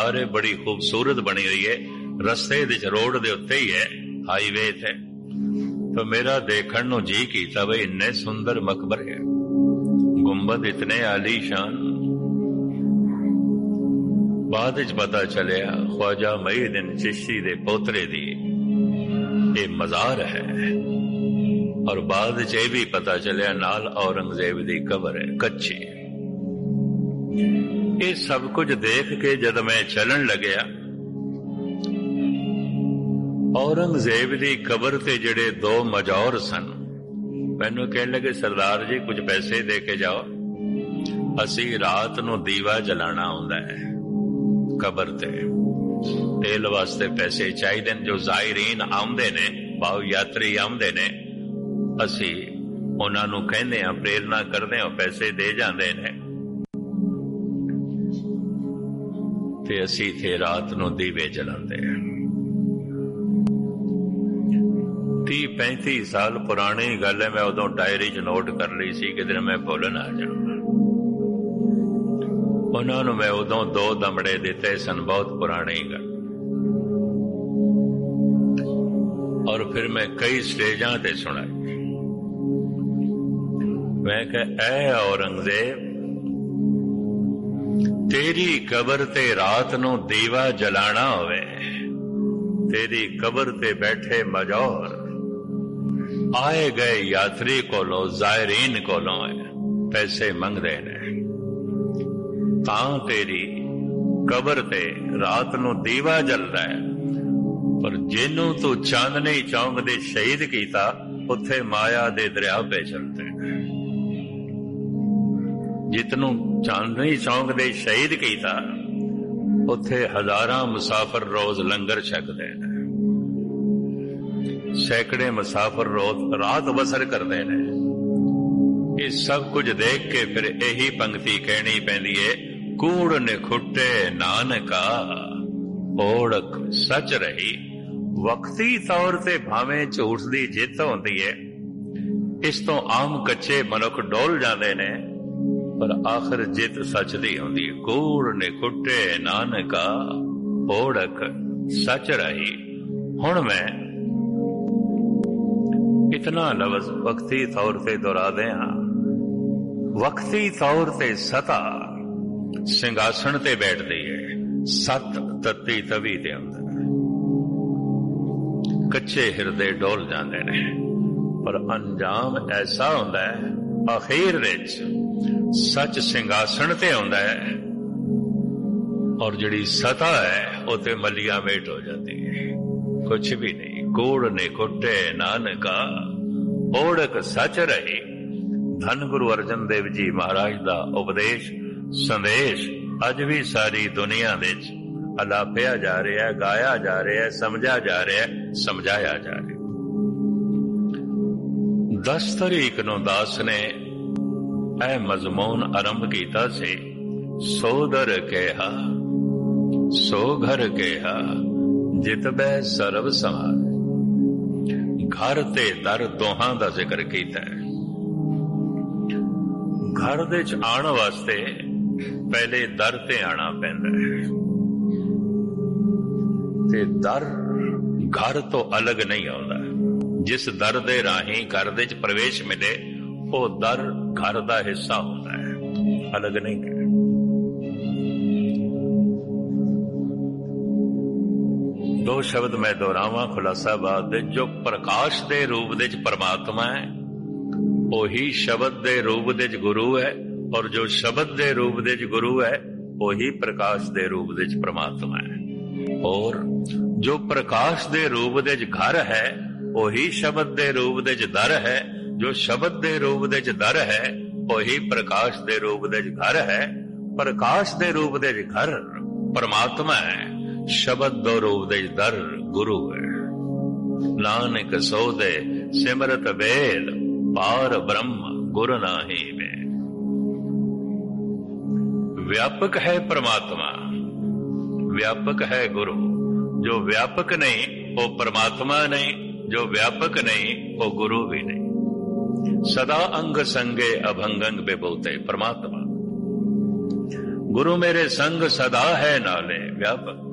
बाहर बड़ी खूबसूरत बनी हुई है, रस्ते दे रोड दे उत्ते ही है, हाईवे थे। तो मेरा देखण नूं जी कीता बई इन्ने सुंदर मकबरे, गुंबद इतने आलीशान। बाद च पता चलिया ख्वाजा मुईनुद्दीन चिश्ती दे पोतरे दी ये मज़ार है, और बाद च भी पता चलिया नाल औरंगजेब दी कबर है कच्ची। ये सब कुछ देख के जद मैं चलन लग्या, औरंगजेब दी कबर ते जिहड़े दो मजौर सन, मैनू कहने लगे सरदार जी कुछ पैसे दे के जाओ, असी रात नूं दीवा जलाना हुंदा है कबर ते, तेल वास्ते पैसे चाहिए जो ज़ायरीन आउंदे ने, भाव यात्री आउंदे ने, असी उन्हां नूं कहंदे हां, प्रेरणा करदे हां, पैसे दे जांदे ने, ते असी थे रात नूं दीवे जलांदे। 30-35 साल पुरानी गल है, मैं उदों डायरी च नोट कर ली सी, किधर मैं भुल ना जाऊं। उन्होंने मैं उदों 2 दमड़े दिते सन, बहुत पुरानी गल। और फिर मैं कई स्टेजां ते सुनाई। मैं कहा ऐ औरंगजेब, तेरी कबर ते रात नूं दीवा जलाना होवे, तेरी कबर ते बैठे मजौर आए गए यात्री कोलों, ज़ायरीन कोलों पैसे मंगदे ने, तां तेरी कबर ते रात नूं दीवा जलदा है, पर जिन्नू तू चांदनी चौंक दे शहीद कीता, उत्थे माया दे दरिया पे चलते हैं। जितनू चांदनी चौंक दे शहीद कीता, उत्थे हजारां मुसाफिर रोज लंगर छकदे हैं, सैकड़े मुसाफिर रोज रात बसर करते हैं। ये सब कुछ देख के फिर यही पंक्ति कहनी पैंदी है, कूड़ निखुट्टे नानका ओढ़क सच रही। वक्ती तौर ते भावें झूठ दी जित होंदी है, इस तो आम कच्चे मनुख डोल जाते ने, पर आखिर जित सच दी होंदी है। कूड़ निखुट्टे नानका ओढ़क सच रही। हुण मैं इतना लफ्ज वक्ती तौर ते दोहरा दे हां, वक्ती तौर ते सता सिंघासन ते बैठदी है, सत तत्ती तवी दे अंदर कच्चे हिरदे डोल जाते ने, पर अंजाम ऐसा हुंदा है, आखिर विच सच सिंघासन ते हुंदा है, और जिहड़ी सता है उते मलिया मेट हो जाती है, कुछ भी नहीं। कूड़ ने कुट्टे नानका ओढ़क सच रही। धन गुरु अर्जन देव जी महाराज दा उपदेश संदेश अज भी सारी दुनिया विच अलापिया जा रहा है, गाया जा रहा है, समझा जा रहा है, समझाया जा रहा है। 10 तारीख नूं दास ने ऐ मजमून आरंभ कीता से, सो दर केहा सो घर केहा जित बै सर्व समाज। घर ते दर दोहां दा जिक्र कीता है। घर दे च आण वास्ते पहले दर ते आना पैंदा है, ते दर घर तो अलग नहीं आउंदा। जिस दर दे राही घर दे च प्रवेश मिले, वो दर घर दा हिस्सा होता है, अलग नहीं है। दो शब्द मैं दोहरावां खुलासाबाद दे, जो प्रकाश दे रूप दे परमात्मा है, वही शब्द दे रूप दे गुरु है, और जो शब्द दे रूप दे गुरु है, वही प्रकाश दे रूप दे परमात्मा है। और जो प्रकाश दे रूप दे घर है, वही शब्द दे रूप दे दर है। जो शब्द दे रूप दे दर है, वही प्रकाश दे रूप दे घर है। प्रकाश दे रूप दे घर परमात्मा है, शब्द दो रूप दे दर गुरु है। नानक सो दे सिमरत वेद, पार ब्रह्म गुरु नाहि में। व्यापक है परमात्मा, व्यापक है गुरु। जो व्यापक नहीं वो परमात्मा नहीं, जो व्यापक नहीं वो गुरु भी नहीं। सदा अंग संगे अभंगंग बेबोते परमात्मा। गुरु मेरे संग सदा है नाले, ਵਿਆਪਕ।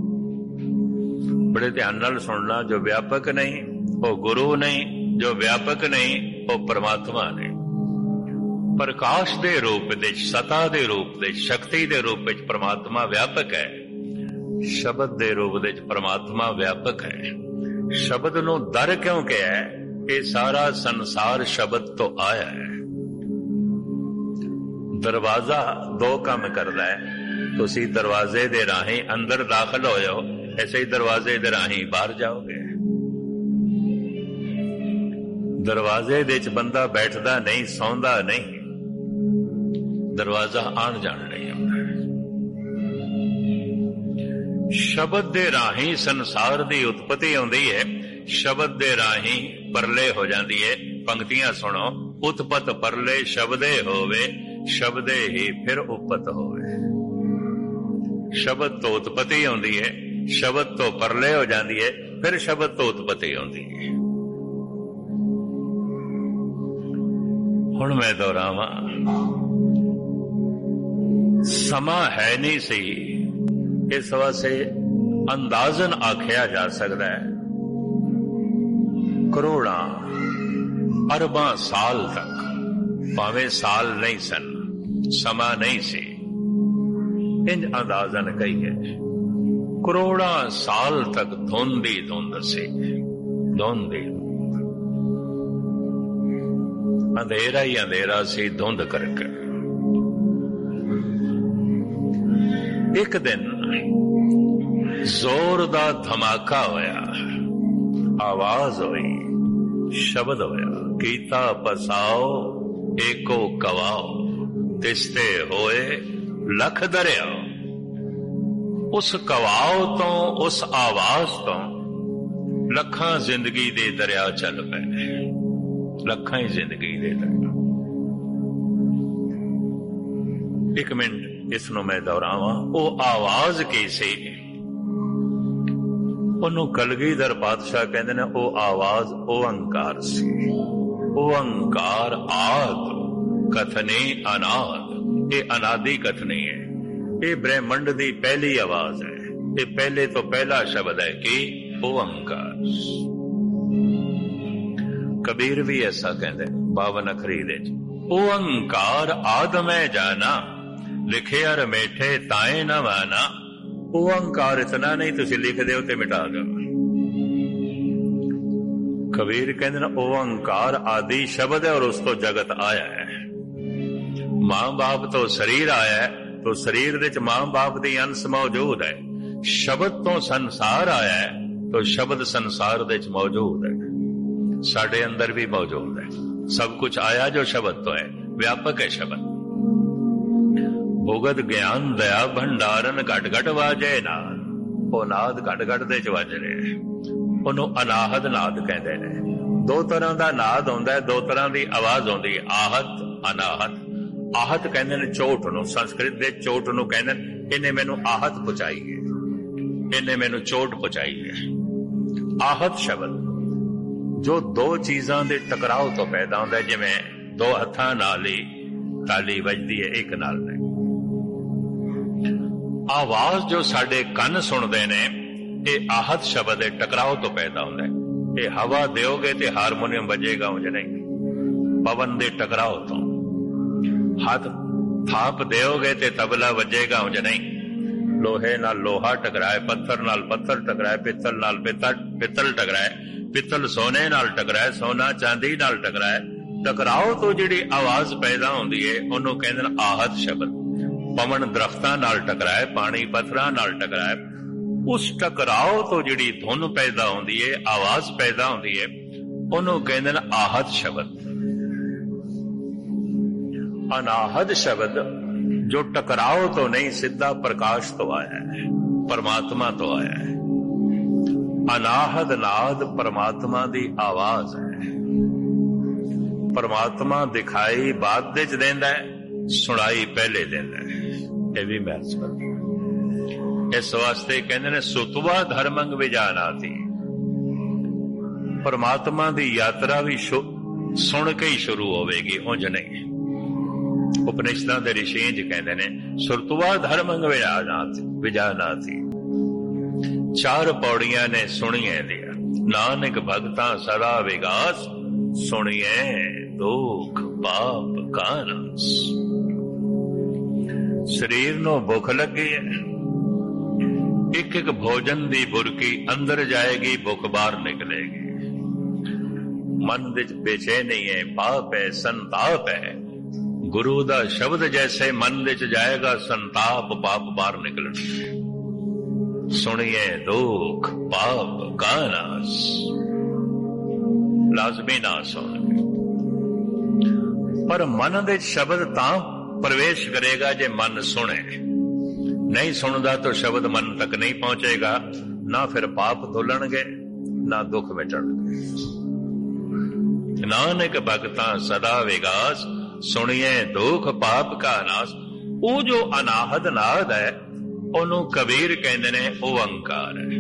ਬੜੇ ਧਿਆਨ ਨਾਲ ਸੁਣਨਾ, ਜੋ ਵਿਆਪਕ ਨਹੀਂ ਉਹ ਗੁਰੂ ਨਹੀਂ, ਜੋ ਵਿਆਪਕ ਨਹੀਂ ਉਹ ਪਰਮਾਤਮਾ ਨੇ। ਪ੍ਰਕਾਸ਼ ਦੇ ਰੂਪ ਵਿੱਚ, ਸਤਾ ਦੇ ਰੂਪ ਵਿੱਚ, ਸ਼ਕਤੀ ਦੇ ਰੂਪ ਵਿੱਚ ਪਰਮਾਤਮਾ ਵਿਆਪਕ ਹੈ। ਸ਼ਬਦ ਦੇ ਰੂਪ ਵਿੱਚ ਪਰਮਾਤਮਾ ਵਿਆਪਕ ਹੈ। ਸ਼ਬਦ ਨੂੰ ਦਰ ਕਿਉਂ ਕਿਹਾ ਹੈ? ਇਹ ਸਾਰਾ ਸੰਸਾਰ ਸ਼ਬਦ ਤੋਂ ਆਇਆ ਹੈ। ਦਰਵਾਜ਼ਾ ਦੋ ਕੰਮ ਕਰਦਾ ਹੈ। ਤੁਸੀਂ ਦਰਵਾਜ਼ੇ ਦੇ ਰਾਹੀਂ ਅੰਦਰ ਦਾਖਲ ਹੋ ਜਾਓ, ਐਸੇ ਹੀ ਦਰਵਾਜ਼ੇ ਦੇ ਰਾਹੀਂ ਬਾਹਰ ਜਾਓਗੇ। ਦਰਵਾਜ਼ੇ ਦੇ ਵਿੱਚ ਬੰਦਾ ਬੈਠਦਾ ਨਹੀਂ, ਸੌਂਦਾ ਨਹੀਂ, ਦਰਵਾਜ਼ਾ ਆਣ ਜਾਣ ਨਹੀਂ ਆਉਂਦਾ। ਸ਼ਬਦ ਦੇ ਰਾਹੀਂ ਸੰਸਾਰ ਦੀ ਉਤਪਤੀ ਆਉਂਦੀ ਹੈ। ਸ਼ਬਦ ਦੇ ਰਾਹੀਂ ਪਰਲੇ ਹੋ ਜਾਂਦੀ ਹੈ। ਪੰਕਤੀਆਂ ਸੁਣੋ, ਉਤਪਤ ਪਰਲੇ ਸ਼ਬਦੇ ਹੋਵੇ, ਸ਼ਬਦੇ ਹੀ ਫਿਰ ਉਪਤ ਹੋਵੇ। ਸ਼ਬਦ ਤੋਂ ਉਤਪਤੀ ਆਉਂਦੀ ਹੈ, ਸ਼ਬਦ ਤੋਂ ਪਰਲੇ ਹੋ ਜਾਂਦੀ ਹੈ, ਫਿਰ ਸ਼ਬਦ ਤੋਂ ਉਤਪਤੀ ਆਉਂਦੀ ਹੈ। ਹੁਣ ਮੈਂ ਦੁਹਰਾਵਾਂ, ਸਮਾਂ ਹੈ ਨਹੀਂ ਸੀ, ਇਸ ਵਾਸਤੇ ਅੰਦਾਜ਼ਨ ਆਖਿਆ ਜਾ ਸਕਦਾ ਹੈ ਕਰੋੜਾਂ ਅਰਬਾਂ ਸਾਲ ਤੱਕ, ਭਾਵੇਂ ਸਾਲ ਨਹੀਂ ਸਨ, ਸਮਾਂ ਨਹੀਂ ਸੀ, ਇੰਜ ਅੰਦਾਜ਼ਨ ਕਹੀਏ ਕਰੋੜਾਂ ਸਾਲ ਤੱਕ ਧੁੰਦ ਹੀ ਧੁੰਦ ਸੀ। ਧੁੰਦ ਹੀ ਅੰਧੇਰਾ ਹੀ ਅੰਧੇਰਾ ਸੀ, ਧੁੰਦ ਕਰਕੇ। ਇੱਕ ਦਿਨ ਜ਼ੋਰ ਦਾ ਧਮਾਕਾ ਹੋਇਆ, ਆਵਾਜ਼ ਹੋਈ, ਸ਼ਬਦ ਹੋਇਆ, ਕੀਤਾ ਪਸਾਓ ਏਕੋ ਕਵਾਓ, ਤਿਸਤੇ ਹੋਏ ਲੱਖ ਦਰਿਆ। ਉਸ ਕਵਾਓ ਤੋਂ, ਉਸ ਆਵਾਜ਼ ਤੋਂ ਲੱਖਾਂ ਜ਼ਿੰਦਗੀ ਦੇ ਦਰਿਆ ਚੱਲ ਪਏ, ਲੱਖਾਂ ਹੀ ਜ਼ਿੰਦਗੀ ਦੇ ਦਰਿਆ। ਇੱਕ ਮਿੰਟ ਇਸ ਨੂੰ ਮੈਂ ਦੁਹਰਾਵਾਂ, ਉਹ ਆਵਾਜ਼ ਕੀ ਸੀ? ਉਹਨੂੰ ਕਲਗੀਧਰ ਪਾਤਸ਼ਾਹ ਕਹਿੰਦੇ ਨੇ, ਉਹ ਆਵਾਜ਼ ਓਅੰਕਾਰ ਸੀ। ਓਅੰਕਾਰ ਆਦ ਕਥਨੀ ਅਨਾਦ। ਇਹ ਅਨਾਦੀ ਕਥਨੀ ਹੈ, ਇਹ ਬ੍ਰਹਿਮੰਡ ਦੀ ਪਹਿਲੀ ਆਵਾਜ਼ ਹੈ, ਇਹ ਪਹਿਲੇ ਤੋਂ ਪਹਿਲਾ ਸ਼ਬਦ ਹੈ ਕਿ ਓਅੰਕਾਰ। ਕਬੀਰ ਵੀ ਐਸਾ ਕਹਿੰਦੇ 52 ਅਖਰੀ ਦੇ ਚ, ਓਅੰਕਾਰ ਆਦ ਮੈਂ ਜਾਣਾ, ਲਿਖਿਆ ਰਮੇਠੇ ਤਾਏ ਨਾ ਵਾਨਾ। ਓਅੰਕਾਰ ਇਤਨਾ ਨਹੀਂ ਤੁਸੀਂ ਲਿਖ ਦਿਓ ਤੇ ਮਿਟਾ ਦਿਓ। ਕਬੀਰ ਕਹਿੰਦੇ ਨੇ ਓਅੰਕਾਰ ਆਦਿ ਸ਼ਬਦ ਹੈ ਔਰ ਉਸ ਤੋਂ ਜਗਤ ਆਇਆ ਹੈ। ਮਾਂ ਬਾਪ ਤੋਂ ਸਰੀਰ ਆਇਆ ਹੈ, तो शरीर विच मां बाप दी अंश मौजूद है। शब्द तो संसार आया है तो शब्द संसार विच मौजूद है, साडे अंदर भी मौजूद है। सब कुछ आया जो शब्द तो है, व्यापक है शब्द। भुगत ज्ञान दया भंडारन घट घट वाजे नाद, वो नाद घट घट दे च वज रहे हैं, ਉਹਨੂੰ ਅਨਾਹਦ ਨਾਦ ਕਹਿੰਦੇ ਨੇ। ਦੋ ਤਰ੍ਹਾਂ ਦਾ ਨਾਦ ਹੁੰਦਾ ਹੈ, ਦੋ ਤਰ੍ਹਾਂ ਦੀ ਆਵਾਜ਼ ਆਉਂਦੀ ਹੈ, ਆਹਤ ਅਨਾਹਤ। ਆਹਤ ਕਹਿੰਦੇ ਨੇ ਚੋਟ ਨੂੰ, ਸੰਸਕ੍ਰਿਤ ਦੇ ਚੋਟ ਨੂੰ ਕਹਿੰਦੇ ਨੇ, ਇਹਨੇ ਮੈਨੂੰ ਆਹਤ ਪਹੁੰਚਾਈ ਹੈ, ਇਹਨੇ ਮੈਨੂੰ ਚੋਟ ਪਹੁੰਚਾਈ ਹੈ। ਆਹਤ ਸ਼ਬਦ ਜੋ ਦੋ ਚੀਜ਼ਾਂ ਦੇ ਟਕਰਾਓ ਤੋਂ ਪੈਦਾ ਹੁੰਦਾ ਹੈ, ਜਿਵੇਂ ਦੋ ਹੱਥਾਂ ਨਾਲ ਹੀ ਤਾਲੀ ਵੱਜਦੀ ਹੈ ਇੱਕ ਨਾਲ ਨਹੀਂ। ਆਵਾਜ਼ ਜੋ ਸਾਡੇ ਕੰਨ ਸੁਣਦੇ ਨੇ, ਇਹ ਆਹਤ ਸ਼ਬਦ ਦੇ ਟਕਰਾਓ ਤੋਂ ਪੈਦਾ ਹੁੰਦਾ ਹੈ। ਇਹ ਹਵਾ ਦਿਓਗੇ ਤੇ ਹਾਰਮੋਨੀਅਮ ਵੱਜੇਗਾ ਉਂਝ ਨਹੀਂ, ਪਵਨ ਦੇ ਟਕਰਾਓ ਤੋਂ। ਹੱਥ ਥਾਪ ਦਿਓਗੇ ਤੇ ਤਬਲਾ ਵੱਜੇਗਾ ਉਂਝ ਨਹੀਂ। ਲੋਹੇ ਨਾਲ ਲੋਹਾ ਟਕਰਾਏ, ਪੱਥਰ ਨਾਲ ਪੱਥਰ ਟਕਰਾਏ, ਪਿੱਤਲ ਨਾਲ ਪਿੱਤਲ ਟਕਰਾਏ, ਪਿੱਤਲ ਸੋਨੇ ਨਾਲ ਟਕਰਾਏ, ਸੋਨਾ ਚਾਂਦੀ ਨਾਲ ਟਕਰਾਏ। ਟਕਰਾਓ ਤੋਂ ਜਿਹੜੀ ਆਵਾਜ਼ ਪੈਦਾ ਹੁੰਦੀ ਹੈ ਉਹਨੂੰ ਕਹਿੰਦੇ ਨੇ ਆਹਤ ਸ਼ਬਦ। ਪਵਨ ਦਰਖਤਾਂ ਨਾਲ ਟਕਰਾਏ, ਪਾਣੀ ਪੱਥਰਾਂ ਨਾਲ ਟਕਰਾਏ, ਉਸ ਟਕਰਾਓ ਤੋਂ ਜਿਹੜੀ ਧੁਨ ਪੈਦਾ ਹੁੰਦੀ ਹੈ, ਆਵਾਜ਼ ਪੈਦਾ ਹੁੰਦੀ ਹੈ, ਉਹਨੂੰ ਕਹਿੰਦੇ ਨੇ ਆਹਤ ਸ਼ਬਦ। ਅਨਾਹਦ ਸ਼ਬਦ ਜੋ ਟਕਰਾਓ ਤੋਂ ਨਹੀਂ, ਸਿੱਧਾ ਪ੍ਰਕਾਸ਼ ਤੋਂ ਆਇਆ ਹੈ, ਪਰਮਾਤਮਾ ਤੋਂ ਆਇਆ ਹੈ। ਅਨਾਹਦ ਨਾਦ ਪਰਮਾਤਮਾ ਦੀ ਆਵਾਜ਼ ਹੈ। ਪਰਮਾਤਮਾ ਦਿਖਾਈ ਬਾਅਦ ਵਿੱਚ ਦਿੰਦਾ ਹੈ, ਸੁਣਾਈ ਪਹਿਲੇ ਦਿੰਦਾ ਹੈ। ਇਹ ਵੀ ਮਹੱਤਵ। ਇਸ ਵਾਸਤੇ ਕਹਿੰਦੇ ਨੇ ਸੁਤਵਾ ਧਰਮੰਗ ਵਿਜਾਨਾਤੀ। ਪਰਮਾਤਮਾ ਦੀ ਯਾਤਰਾ ਵੀ ਸੁਣ ਕੇ ਹੀ ਸ਼ੁਰੂ ਹੋਵੇਗੀ, ਉਂਝ ਨਹੀਂ। ਉਪਨਿਸ਼ਦਾਂ ਦੇ ਰਿਸ਼ੀ ਇੰਝ ਕਹਿੰਦੇ ਨੇ, ਸੁਰਤੁਆ ਧਰਮੰ ਵਿਜਾਨਾਤੀ। 4 ਪੌੜੀਆਂ ਨੇ ਸੁਣੀਏ ਦੀਆਂ, ਨਾਨਕ ਭਗਤਾਂ ਸਦਾ ਵਿਗਾਸ, ਸੁਣੀਏ ਦੁੱਖ ਪਾਪ ਕਾ ਨਾਸ। ਸਰੀਰ ਨੂੰ ਭੁੱਖ ਲੱਗੀ ਹੈ, ਇੱਕ ਇੱਕ ਭੋਜਨ ਦੀ ਬੁਰਕੀ ਅੰਦਰ ਜਾਏਗੀ, ਭੁੱਖ ਬਾਹਰ ਨਿਕਲੇਗੀ। ਮਨ ਵਿੱਚ ਬੇਚੈਨੀ ਹੈ, ਪਾਪ ਹੈ, ਸੰਤਾਪ ਹੈ। ਗੁਰੂ ਦਾ ਸ਼ਬਦ ਜੈਸੇ ਮਨ ਵਿੱਚ ਜਾਏਗਾ, ਸੰਤਾਪ ਪਾਪ ਬਾਹਰ ਨਿਕਲਣਗੇ। ਸੁਣੀਏ ਦੁੱਖ ਪਾਪ ਕਾ ਨਾਸ, ਲਾਜ਼ਮੀ ਨਾਸ ਹੋਣਗੇ। ਪਰ ਮਨ ਦੇ ਸ਼ਬਦ ਤਾਂ ਪ੍ਰਵੇਸ਼ ਕਰੇਗਾ ਜੇ ਮਨ ਸੁਣੇ। ਨਹੀਂ ਸੁਣਦਾ ਤਾਂ ਸ਼ਬਦ ਮਨ ਤੱਕ ਨਹੀਂ ਪਹੁੰਚੇਗਾ, ਨਾ ਫਿਰ ਪਾਪ ਧੁਲਣਗੇ ਨਾ ਦੁੱਖ ਮਿਟਣਗੇ। ਨਾਨਕ ਭਗਤਾਂ ਸਦਾ ਵਿਗਾਸ, ਸੁਣੀਏ ਦੁੱਖ ਪਾਪ ਕਾ ਨਾਸ। ਉਹ ਜੋ ਅਨਾਹਦ ਨਾਦ ਹੈ ਉਹਨੂੰ ਕਬੀਰ ਕਹਿੰਦੇ ਨੇ ਓਅੰਕਾਰ ਹੈ।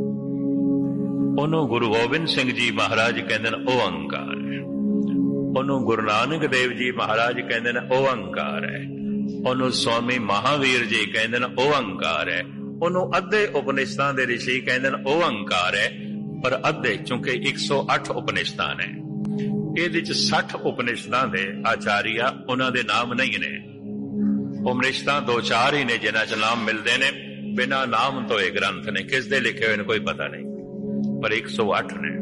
ਉਹਨੂੰ ਗੁਰੂ ਗੋਬਿੰਦ ਸਿੰਘ ਜੀ ਮਹਾਰਾਜ ਕਹਿੰਦੇ ਨੇ ਓਅੰਕਾਰ ਹੈ। ਉਹਨੂੰ ਗੁਰੂ ਨਾਨਕ ਦੇਵ ਜੀ ਮਹਾਰਾਜ ਕਹਿੰਦੇ ਨੇ ਓਅੰਕਾਰ ਹੈ। ਉਹਨੂੰ ਸਵਾਮੀ ਮਹਾਵੀਰ ਜੀ ਕਹਿੰਦੇ ਨੇ ਓਅੰਕਾਰ ਹੈ। ਉਹਨੂੰ ਅੱਧੇ ਉਪਨਿਸ਼ਦਾਂ ਦੇ ਰਿਸ਼ੀ ਕਹਿੰਦੇ ਨੇ ਓਅੰਕਾਰ ਹੈ। ਪਰ ਅੱਧੇ, ਚੂੰਕਿ 108 ਉਪਨਿਸ਼ਦਾਂ ਨੇ, ਇਹਦੇ ਚ 60 ਉਪਨਿਸ਼ਦਾਂ ਦੇ ਆਚਾਰੀਆ ਉਹਨਾਂ ਦੇ ਨਾਮ ਨਹੀਂ ਨੇ। ਉਪਨਿਸ਼ਦਾਂ 2-4 ਹੀ ਨੇ ਜਿਨ੍ਹਾਂ ਚ ਨਾਮ ਮਿਲਦੇ ਨੇ, ਬਿਨਾਂ ਨਾਮ ਤੋਂ ਇਹ ਗ੍ਰੰਥ ਨੇ। ਕਿਸ ਦੇ ਲਿਖੇ ਹੋਏ ਨੇ ਕੋਈ ਪਤਾ ਨਹੀਂ, ਪਰ 108 ਨੇ।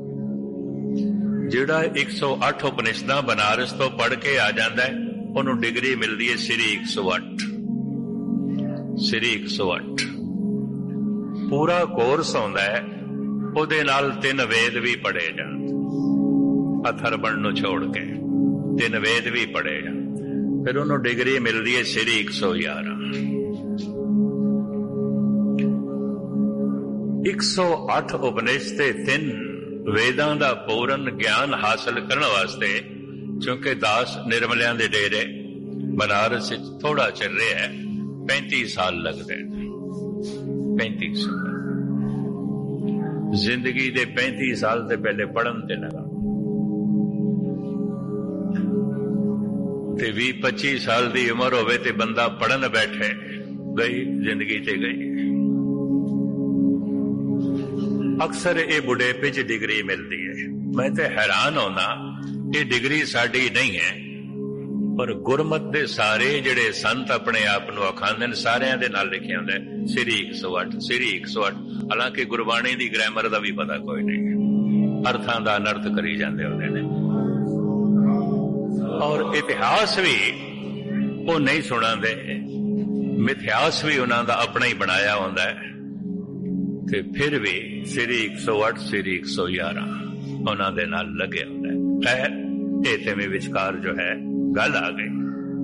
ਜਿਹੜਾ 108 ਉਪਨਿਸ਼ਦਾਂ ਬਨਾਰਸ ਤੋਂ ਪੜ੍ਹ ਕੇ ਆ ਜਾਂਦਾ ਹੈ, ਉਹਨੂੰ ਡਿਗਰੀ ਮਿਲਦੀ ਹੈ ਸ੍ਰੀ 108। ਸ੍ਰੀ 108 ਪੂਰਾ ਕੋਰਸ ਆਉਂਦਾ ਹੈ, ਉਹਦੇ ਨਾਲ 3 ਵੇਦ ਵੀ ਪੜ੍ਹੇ ਜਾਣ। ਅਥਰਵਣ ਨੂੰ ਛੋੜ ਕੇ 3 ਵੇਦ ਵੀ ਪੜ੍ਹੇ ਜਾਣ, ਫਿਰ ਉਹਨੂੰ ਡਿਗਰੀ ਮਿਲਦੀ ਹੈ ਸ੍ਰੀ 111। 108 ਉਪਨਿਸ਼ਦ ਤੇ 3 ਵੇਦਾਂ ਦਾ ਪੂਰਨ ਗਿਆਨ ਹਾਸਲ ਕਰਨ ਵਾਸਤੇ, ਕਿਉਂਕਿ ਦਾਸ ਨਿਰਮਲਿਆਂ ਦੇ ਡੇਰੇ ਬਨਾਰਸ ਵਿੱਚ ਥੋੜਾ ਚੱਲ ਰਿਹਾ ਹੈ, 35 ਸਾਲ ਲੱਗਦੇ ਨੇ। 35 ਸਾਲ ਜ਼ਿੰਦਗੀ ਦੇ 35 ਸਾਲ ਤੇ ਪਹਿਲੇ ਪੜ੍ਹਨ ਤੇ ਲਗਾ, ਤੇ 20-25 ਸਾਲ ਦੀ ਉਮਰ ਹੋਵੇ ਤੇ ਬੰਦਾ ਪੜ੍ਹਨ ਬੈਠੇ, ਗਈ ਜ਼ਿੰਦਗੀ ਤੇ ਗਈ। ਅਕਸਰ ਇਹ ਬੁਢੇਪੇ 'ਚ ਡਿਗਰੀ ਮਿਲਦੀ ਹੈ। ਮੈਂ ਤੇ ਹੈਰਾਨ ਹੋਣਾ, ਇਹ ਡਿਗਰੀ ਸਾਡੀ ਨਹੀਂ ਹੈ, ਪਰ ਗੁਰਮਤ ਦੇ ਸਾਰੇ ਜਿਹੜੇ ਸੰਤ ਆਪਣੇ ਆਪ ਨੂੰ ਅਖਾਂਦੇ ਨੇ, ਸਾਰਿਆਂ ਦੇ ਨਾਲ ਲਿਖਿਆ ਹੁੰਦਾ ਸ੍ਰੀ 108 ਸ੍ਰੀ 108। ਹਾਲਾਂਕਿ ਗੁਰਬਾਣੀ ਦੀ ਗ੍ਰਾਮਰ ਦਾ ਵੀ ਪਤਾ ਕੋਈ ਨਹੀਂ, ਅਰਥਾਂ ਦਾ ਅਨਰਥ ਕਰੀ ਜਾਂਦੇ ਹੁੰਦੇ ਨੇ। ਔਰ ਇਤਿਹਾਸ ਵੀ ਉਹ ਨਹੀਂ ਸੁਣਾਉਂਦੇ, ਮਿਥਿਹਾਸ ਵੀ ਉਹਨਾਂ ਦਾ ਆਪਣਾ ਹੀ ਬਣਾਇਆ ਹੁੰਦਾ ਹੈ। ਤੇ ਫਿਰ ਵੀ ਸ੍ਰੀ 108 ਸ੍ਰੀ 111 ਉਹਨਾਂ ਦੇ ਨਾਲ ਲੱਗਿਆ ਹੁੰਦਾ ਹੈ। ਇਹ ਤੇ ਵਿਚਕਾਰ ਜੋ ਹੈ ਗੱਲ ਆ ਗਈ।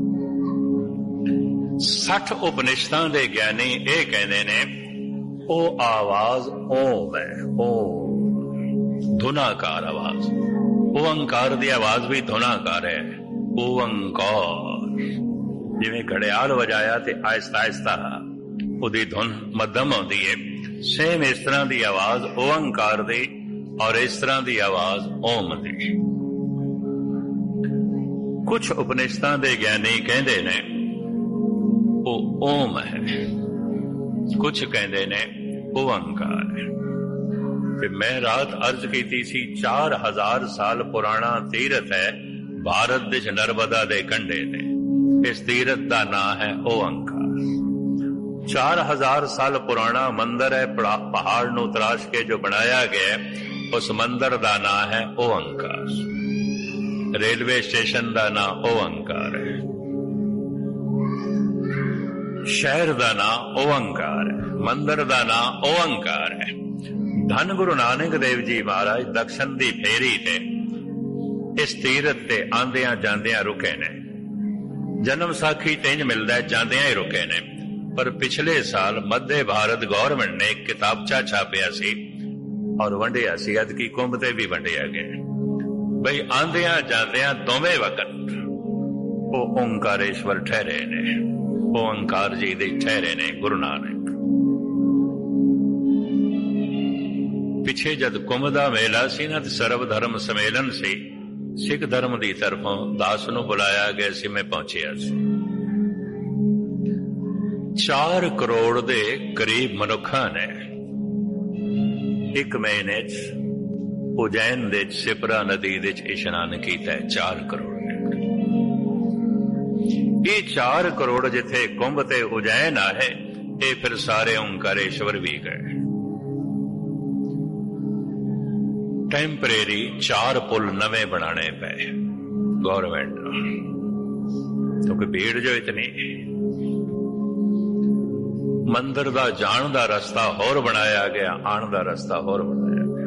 60 ਉਪਨਿਸ਼ਦਾਂ ਦੇ ਗਿਆਨੀ ਇਹ ਕਹਿੰਦੇ ਨੇ, ਉਹ ਆਵਾਜ਼ ਓਮ ਹੈ, ਓਮ ਧੁਨਾਕਾਰ ਆਵਾਜ਼। ਓੰਕਾਰ ਦੀ ਆਵਾਜ਼ ਵੀ ਧੁਨਾਕਾਰ ਹੈ। ਓੰਕਾਰ ਜਿਵੇਂ ਘੜਿਆਲ ਵਜਾਇਆ ਤੇ ਆਹਿਸਤਾ ਆਹਿਸਤਾ ਉਹਦੀ ਧੁਨ ਮੱਧਮ ਆਉਂਦੀ ਹੈ, ਸੇਮ ਇਸ ਤਰ੍ਹਾਂ ਦੀ ਆਵਾਜ਼ ਓੰਕਾਰ ਦੀ ਔਰ ਇਸ ਤਰ੍ਹਾਂ ਦੀ ਆਵਾਜ਼ ਓਮ ਦੀ। ਕੁਝ ਉਪਨਿਸ਼ਦਾਂ ਦੇ ਗਿਆਨੀ ਕਹਿੰਦੇ ਨੇ ਉਹ ਓਮ ਹੈ, ਕੁਝ ਕਹਿੰਦੇ ਨੇ ਓੰਕਾਰ ਹੈ। ਤੇ ਮੈਂ ਰਾਤ ਅਰਜ਼ ਕੀਤੀ ਸੀ, 4000 ਸਾਲ ਪੁਰਾਣਾ ਤੀਰਥ ਹੈ ਭਾਰਤ ਵਿੱਚ, ਨਰਮਦਾ ਦੇ ਕੰਢੇ ਤੇ। ਇਸ ਤੀਰਥ ਦਾ ਨਾਂ ਹੈ ਓੰਕਾਰ। 4000 ਸਾਲ ਪੁਰਾਣਾ ਮੰਦਰ ਹੈ, ਪਹਾੜ ਨੂੰ ਤਰਾਸ਼ ਕੇ ਜੋ ਬਣਾਇਆ ਗਿਆ, ਉਸ ਮੰਦਰ ਦਾ ਨਾਂ ਹੈ ਓੰਕਾਰ। ਰੇਲਵੇ ਸਟੇਸ਼ਨ ਦਾ ਨਾਂ ਓੰਕਾਰ ਹੈ, ਸ਼ਹਿਰ ਦਾ ਨਾਂ ਓੰਕਾਰ ਹੈ, ਮੰਦਰ ਦਾ ਨਾਂ ਓੰਕਾਰ ਹੈ। ਧੰਨ ਗੁਰੂ ਨਾਨਕ ਦੇਵ ਜੀ ਮਹਾਰਾਜ ਦਕਸ਼ਨ ਦੀ ਫੇਰੀ ਤੇ ਇਸ ਤੀਰਥ ਤੇ ਆਂਦਿਆਂ ਜਾਂਦਿਆਂ ਰੁਕੇ ਨੇ। ਜਨਮ ਸਾਖੀ ਤੇ ਇੰਜ ਮਿਲਦਾ, ਜਾਂਦਿਆਂ ਹੀ ਰੁਕੇ ਨੇ। ਪਰ ਪਿਛਲੇ ਸਾਲ ਮੱਧੇ ਭਾਰਤ ਗੌਰਮੈਂਟ ਨੇ ਇੱਕ ਕਿਤਾਬਚਾ ਛਾਪਿਆ ਸੀ ਔਰ ਵੰਡਿਆ ਸੀ, ਅਦਕੀ ਕੁੰਭ ਤੇ ਵੀ ਵੰਡਿਆ ਗਿਆ, ਬਈ ਆਂਦਿਆਂ ਜਾਂਦਿਆਂ ਦੋਵੇਂ ਵਕਤ ਉਹ ਓੰਕਾਰੇਸ਼ਵਰ ਠਹਿਰੇ ਨੇ, ਓੰਕਾਰ ਜੀ ਦੇ ਠਹਿਰੇ ਨੇ ਗੁਰੂ ਨਾਨਕ। ਪਿੱਛੇ ਜਦ ਕੁੰਭ ਦਾ ਮੇਲਾ ਸੀ ਨਾ, ਤੇ ਸਰਵ ਧਰਮ ਸੰਮੇਲਨ ਸੀ, ਸਿੱਖ ਧਰਮ ਦੀ ਤਰਫੋਂ ਦਾਸ ਨੂੰ ਬੁਲਾਇਆ ਗਿਆ ਸੀ। ਮੈਂ ਪਹੁੰਚਿਆ ਸੀ। 4 ਕਰੋੜ ਦੇ ਕਰੀਬ ਮਨੁੱਖਾਂ ਨੇ ਇੱਕ ਮਹੀਨੇ 'ਚ ਉਜੈਨ ਦੇ ਸਿਪਰਾ ਨਦੀ ਦੇ 'ਚ ਇਸ਼ਨਾਨ ਕੀਤਾ ਹੈ। 4 ਕਰੋੜ ਨੇ। ਇਹ 4 ਕਰੋੜ ਜਿੱਥੇ ਕੁੰਭ ਤੇ ਉਜੈਨ ਆਏ, ਇਹ ਫਿਰ ਸਾਰੇ ਓਂਕਾਰੇਸ਼ਵਰ ਵੀ ਗਏ। ਟੈਂਪਰੇਰੀ 4 ਪੁਲ ਨਵੇਂ ਬਣਾਣੇ ਪਏ ਗੌਰਮੈਂਟ ਨੂੰ, ਕਿਉਂਕਿ ਭੀੜ ਜੋ ਇਤਨੀ। ਮੰਦਿਰ ਦਾ ਜਾਣ ਦਾ ਰਸਤਾ ਹੋਰ ਬਣਾਇਆ ਗਿਆ, ਆਉਣ ਦਾ ਰਸਤਾ ਹੋਰ ਬਣਾਇਆ ਗਿਆ।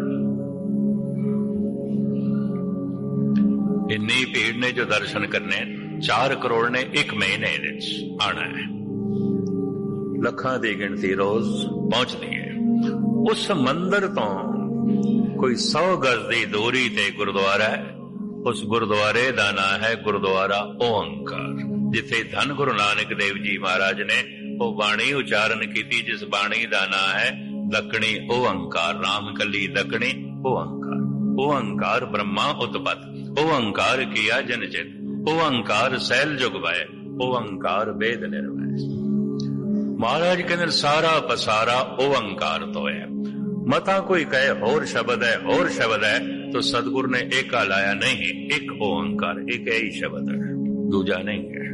ਇੰਨੀ ਭੀੜ ਨੇ ਜੋ ਦਰਸ਼ਨ ਕਰਨੇ। 4 ਕਰੋੜ ਨੇ ਇੱਕ ਮਹੀਨੇ ਵਿੱਚ ਆਣਾ ਹੈ। ਲੱਖਾਂ ਦੀ ਗਿਣਤੀ ਰੋਜ਼ ਪਹੁੰਚਦੀ ਹੈ। ਉਸ ਮੰਦਿਰ ਤੋਂ ਕੋਈ 100 ਗਜ਼ ਦੀ ਦੂਰੀ ਤੇ ਗੁਰਦੁਆਰਾ ਹੈ। ਉਸ ਗੁਰਦੁਆਰੇ ਦਾ ਨਾਂ ਹੈ ਗੁਰਦੁਆਰਾ ਓਅੰਕਾਰ, ਜਿੱਥੇ ਧੰਨ ਗੁਰੂ ਨਾਨਕ ਦੇਵ ਜੀ ਮਹਾਰਾਜ ਨੇ ਉਹ ਬਾਣੀ ਉਚਾਰਨ ਕੀਤੀ, ਜਿਸ ਬਾਣੀ ਦਾ ਨਾਂ ਹੈ ਦੱਖਣੀ ਓਅੰਕਾਰ। ਰਾਮ ਕੱਲੀ ਦੱਖਣੀ ਓਅੰਕਾਰ। ਓਅੰਕਾਰ ਬ੍ਰਹਮਾ ਉਤਪਤ, ਓਅੰਕਾਰ ਕੀਆ ਜਨ ਚਿਤ, ਓਅੰਕਾਰ ਸੈਲ ਜੁਗ ਵੈ, ਓਅੰਕਾਰ ਵੇਦ ਨਿਰਵੈ। ਮਹਾਰਾਜ ਕਹਿੰਦੇ ਸਾਰਾ ਪਸਾਰਾ ਓਅੰਕਾਰ ਤੋਂ ਹੈ। ਮਤਾ ਕੋਈ ਕਹੇ ਹੋਰ ਸ਼ਬਦ ਹੈ, ਹੋਰ ਸ਼ਬਦ ਹੈ, ਤਾਂ ਸਤਿਗੁਰ ਨੇ ਏਕਾ ਲਾਇਆ ਨਹੀਂ, ਇੱਕ ਓਅੰਕਾਰ, ਇੱਕ ਹੀ ਸ਼ਬਦ ਹੈ, ਦੂਜਾ ਨਹੀਂ ਹੈ।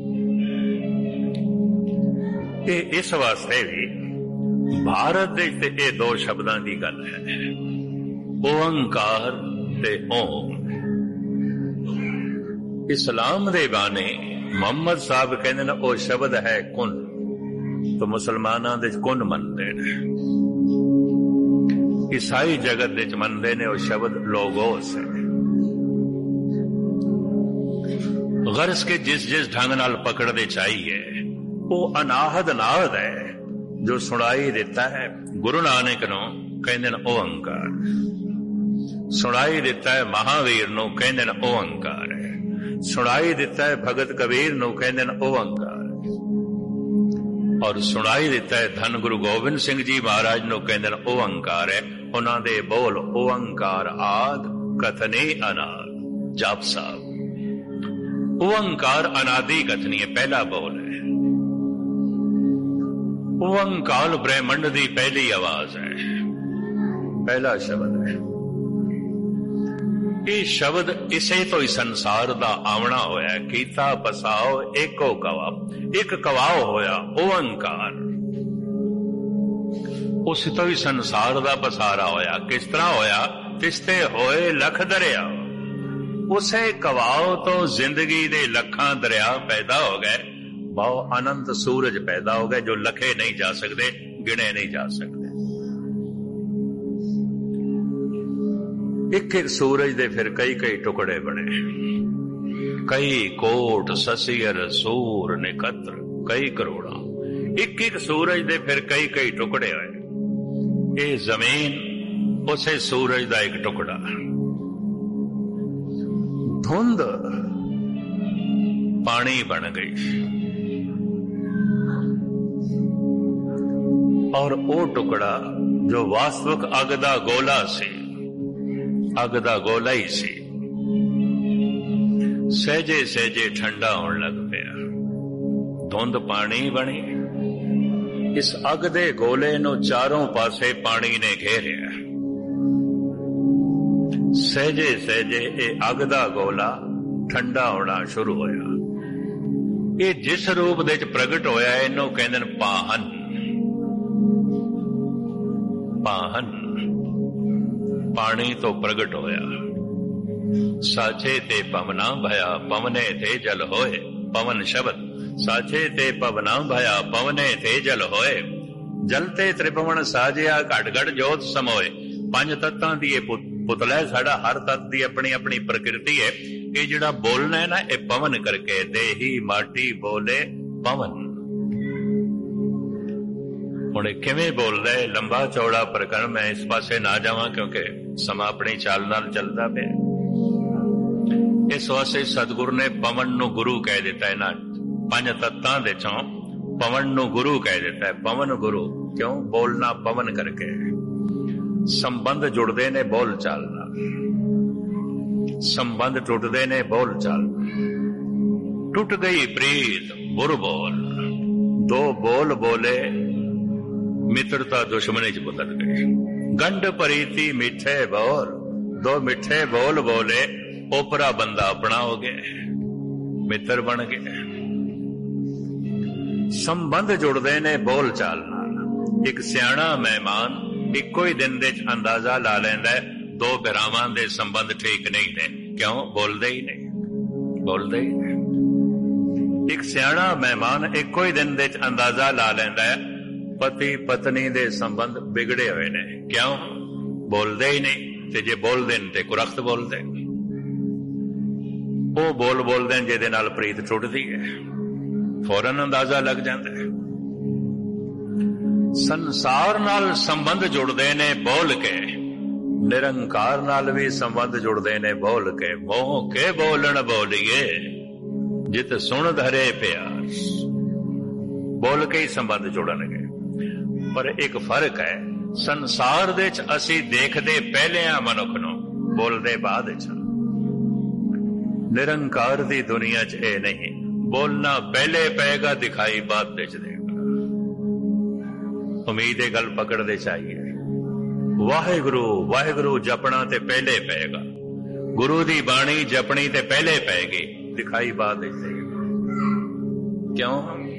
ਇਹ ਇਸ ਵਾਸਤੇ ਵੀ ਭਾਰਤ ਦੇ ਤੇ ਇਹ 2 ਸ਼ਬਦਾਂ ਦੀ ਗੱਲ ਹੈ, ਓਅੰਕਾਰ ਤੇ ਓਮ। ਇਸਲਾਮ ਦੇ ਬਾਣੇ ਮੁਹੰਮਦ ਸਾਹਿਬ ਕਹਿੰਦੇ ਨੇ ਉਹ ਸ਼ਬਦ ਹੈ ਕੁਨ, ਤਾਂ ਮੁਸਲਮਾਨਾਂ ਦੇ ਕੁਨ ਮੰਨਦੇ ਨੇ। ਈਸਾਈ ਜਗਤ ਦੇ ਚ ਮੰਨਦੇ ਨੇ ਉਹ ਸ਼ਬਦ ਲੋਗੋਸ ਹੈ। ਗਰਜ਼ ਕੇ ਜਿਸ ਢੰਗ ਨਾਲ ਪਕੜਦੇ ਚਾਹੀਏ ਉਹ ਅਨਾਹਦ ਨਾਦ ਹੈ ਜੋ ਸੁਣਾਈ ਦਿੱਤਾ ਹੈ ਗੁਰੂ ਨਾਨਕ ਨੂੰ, ਕਹਿੰਦੇ ਨੇ ਓਅੰਕਾਰ। ਸੁਣਾਈ ਦਿੱਤਾ ਹੈ ਮਹਾਵੀਰ ਨੂੰ, ਕਹਿੰਦੇ ਨੇ ਓਅੰਕਾਰ ਹੈ। ਸੁਣਾਈ ਦਿੱਤਾ ਹੈ ਭਗਤ ਕਬੀਰ ਨੂੰ, ਕਹਿੰਦੇ ਨੇ ਓਅੰਕਾਰ। ਔਰ ਸੁਣਾਈ ਦਿੱਤਾ ਹੈ ਧੰਨ ਗੁਰੂ ਗੋਬਿੰਦ ਸਿੰਘ ਜੀ ਮਹਾਰਾਜ ਨੂੰ, ਕਹਿੰਦੇ ਨੇ ਓਅੰਕਾਰ ਹੈ। ਉਹਨਾਂ ਦੇ ਬੋਲ ਓਅੰਕਾਰ ਆਦ ਕਥਨੀ ਅਨਾਦ ਜਪ ਸਾਹਿਬ। ਓਅੰਕਾਰ ਅਨਾਦਿ ਕਥਨੀ ਹੈ, ਪਹਿਲਾ ਬੋਲ ਹੈ। ਓਅੰਕਾਰ ਬ੍ਰਹਮੰਡ ਦੀ ਪਹਿਲੀ ਆਵਾਜ਼ ਹੈ, ਪਹਿਲਾ ਸ਼ਬਦ ਹੈ। ਇਹ ਸ਼ਬਦ ਇਸੇ ਤੋਂ ਹੀ ਸੰਸਾਰ ਦਾ ਆਵਣਾ ਹੋਇਆ। ਕੀਤਾ ਪਸਾਓ ਏਕੋ ਕਵਾ, ਇੱਕ ਕਵਾਓ ਹੋਇਆ ਓਅੰਕਾਰ। ਉਸ ਤੋਂ ਹੀ ਸੰਸਾਰ ਦਾ ਪਸਾਰਾ ਹੋਇਆ। ਕਿਸ ਤਰ੍ਹਾਂ ਹੋਇਆ? ਤਿਸਤੇ ਹੋਏ ਲੱਖ ਦਰਿਆ। ਉਸੇ ਕਵਾਓ ਤੋਂ ਜ਼ਿੰਦਗੀ ਦੇ ਲੱਖਾਂ ਦਰਿਆ ਪੈਦਾ ਹੋ ਗਏ। ਬਹੁ ਅਨੰਤ ਸੂਰਜ ਪੈਦਾ ਹੋ ਗਏ ਜੋ ਲਖੇ ਨਹੀਂ ਜਾ ਸਕਦੇ, ਗਿਣੇ ਨਹੀਂ ਜਾ ਸਕਦੇ। ਇੱਕ ਇੱਕ ਸੂਰਜ ਦੇ ਫਿਰ ਕਈ ਕਈ ਟੁਕੜੇ ਬਣੇ। ਕਈ ਕੋਟ ਸਸੀਰ ਸੂਰ ਨਿਕਤਰ, ਕਈ ਕਰੋੜਾਂ। ਇੱਕ ਇੱਕ ਸੂਰਜ ਦੇ ਫਿਰ ਕਈ ਕਈ ਟੁਕੜੇ ਹੋਏ। ਇਹ ਜ਼ਮੀਨ ਉਸੇ ਸੂਰਜ ਦਾ ਇੱਕ ਟੁਕੜਾ। ਧੁੰਦ ਪਾਣੀ ਬਣ ਗਈ ਔਰ ਉਹ ਟੁਕੜਾ ਜੋ ਵਾਸਤਵਿਕ ਅੱਗ ਦਾ ਗੋਲਾ ਸੀ, ਅੱਗ ਦਾ ਗੋਲਾ ਹੀ ਸੀ, ਸਹਿਜੇ ਸਹਿਜੇ ਠੰਡਾ ਹੋਣ ਲੱਗ ਪਿਆ। ਧੁੰਦ ਪਾਣੀ ਬਣੀ। ਇਸ ਅੱਗ ਦੇ ਗੋਲੇ ਨੂੰ ਚਾਰੋਂ ਪਾਸੇ ਪਾਣੀ ਨੇ ਘੇਰਿਆ। ਸਹਿਜੇ ਸਹਿਜੇ ਇਹ ਅੱਗ ਦਾ ਗੋਲਾ ਠੰਡਾ ਹੋਣਾ ਸ਼ੁਰੂ ਹੋਇਆ। ਇਹ ਜਿਸ ਰੂਪ ਦੇ ਚ ਪ੍ਰਗਟ ਹੋਇਆ ਇਹਨੂੰ ਕਹਿੰਦੇ ਨੇ ਪਾਹਨ। ਪਾਹਨ ਪਾਣੀ ਤੋਂ ਪ੍ਰਗਟ ਹੋਇਆ। ਸਾਚੇ ਤੇ ਪਵਨਾ ਭਇਆ, ਪਵਨੇ ਤੇ ਜਲ ਹੋਏ। ਪਵਨ ਸ਼ਬਦ ਸਾਚੇ ਤੇ ਪਵਨਾ ਭਇਆ, ਪਵਨੇ ਤੇ ਜਲ ਹੋਏ। ਜਲ ਤੇ ਤ੍ਰਿਭਵਨ ਸਾਜਿਆ, ਘਟ ਘਟ ਜੋਤ ਸਮੋਏ। 5 ਤੱਤਾਂ ਦੀ ਇਹ ਪੁਤਲਾ ਹੈ ਸਾਡਾ। ਹਰ ਤੱਤ ਦੀ ਆਪਣੀ ਆਪਣੀ ਪ੍ਰਕਿਰਤੀ ਹੈ। ਇਹ ਜਿਹੜਾ ਬੋਲਣਾ ਹੈ ਨਾ, ਇਹ ਪਵਨ ਕਰਕੇ। ਦੇਹੀ ਮਾਟੀ ਬੋਲੇ ਪਵਨ। ਹੁਣ ਇਹ ਕਿਵੇਂ ਬੋਲਦਾ ਹੈ? ਲੰਬਾ ਚੌੜਾ ਪ੍ਰਕਰਨ, ਮੈਂ ਇਸ ਪਾਸੇ ਨਾ ਜਾਵਾਂ ਕਿਉਂਕਿ ਸਮਾਂ ਆਪਣੀ ਚਾਲ ਨਾਲ ਚੱਲਦਾ ਪਿਆ। ਇਸ ਵਾਸਤੇ ਸਤਿਗੁਰੂ ਨੇ ਪਵਨ ਨੂੰ ਗੁਰੂ ਕਹਿ ਦਿੱਤਾ। ਇਹਨਾਂ 5 ਤੱਤਾਂ ਦੇ ਚੋਂ ਪਵਨ ਨੂੰ ਗੁਰੂ ਕਹਿ ਦਿੱਤਾ ਹੈ। ਪਵਨ ਗੁਰੂ ਕਿਉਂ? ਬੋਲਣਾ ਪਵਨ ਕਰਕੇ। ਸੰਬੰਧ ਜੁੜਦੇ ਨੇ ਬੋਲ ਚਾਲ ਨਾਲ। संबंध टुटदे ने बोल चाल। टुट गई प्रीत बुर बोल, दो बोल बोले मित्रता दुश्मनी च बदल गई। गंढ परीती मिठे बोल, दो मिठे बोल बोले ओपरा बंदा अपना हो गया, मित्र बन गए। संबंध जुड़दे ने बोल चाल नाल। एक सियाणा मेहमान इक्को ही दिन दे अंदाजा ला लैंदा है दो भरावां दे संबंध ठीक नहीं ने। क्यों? बोलदे ही नहीं, बोलदे ही नहीं। एक सियाणा मेहमान इक्को ही दिन दे अंदाजा ला लैंदा है पति पत्नी दे संबंध बिगड़े हुए ने। क्यों? बोलदे ही नहीं। ते जे बोलदे ने ते कुरख्त बोलदे, वो बोल बोलदे ने जिहदे नाल प्रीत टुटदी है, फौरन अंदाजा लग जाता है। संसार नाल संबंध जुड़दे ने बोल के, निरंकार नाल भी संबंध जुड़दे ने बोल के। मोह के बोलन बोलिए जित सुन धरे प्यार। बोल के ही संबंध जुड़नगे। पर एक फर्क है, संसार दे च असी देखदे पहले आ मनुख नूं, बोलदे बाद च। निरंकार दी दुनिया च ये नहीं, बोलना पहले पेगा दिखाई बाद विच देगा। उम्मीद है गल पकड़ते चाहिए। वाहिगुरु वाहिगुरु जपना ते पहले पेगा, गुरु दी बाणी जपनी ते पहले पेगी, दिखाई बाद विच देगा। क्यों?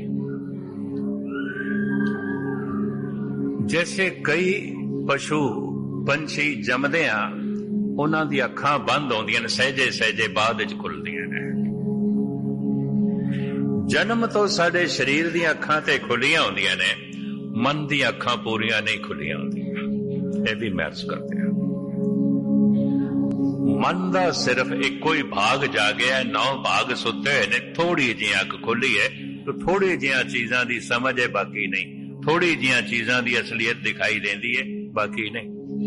जैसे कई पशु पंछी जमदे आ, उन्हां दी अखां बंद होंदियां ने, सहजे सहजे बाद विच खुलदियां ने। जन्म तो साडे शरीर दी अखां ते खुलियां होंदियां ने, मन दी अखां पूरियां नहीं खुलियां होंदियां। ये भी महसूस करते हैं। मन दा सिर्फ इको ही भाग जागया है, 9 भाग सुते हुए ने। थोड़ी जी अख खुली है तो थोड़ी जिहा चीजां दी समझ है, बाकी नहीं। थोड़ी जिहा चीजां दी असलियत दिखाई देंदी है, बाकी नहीं।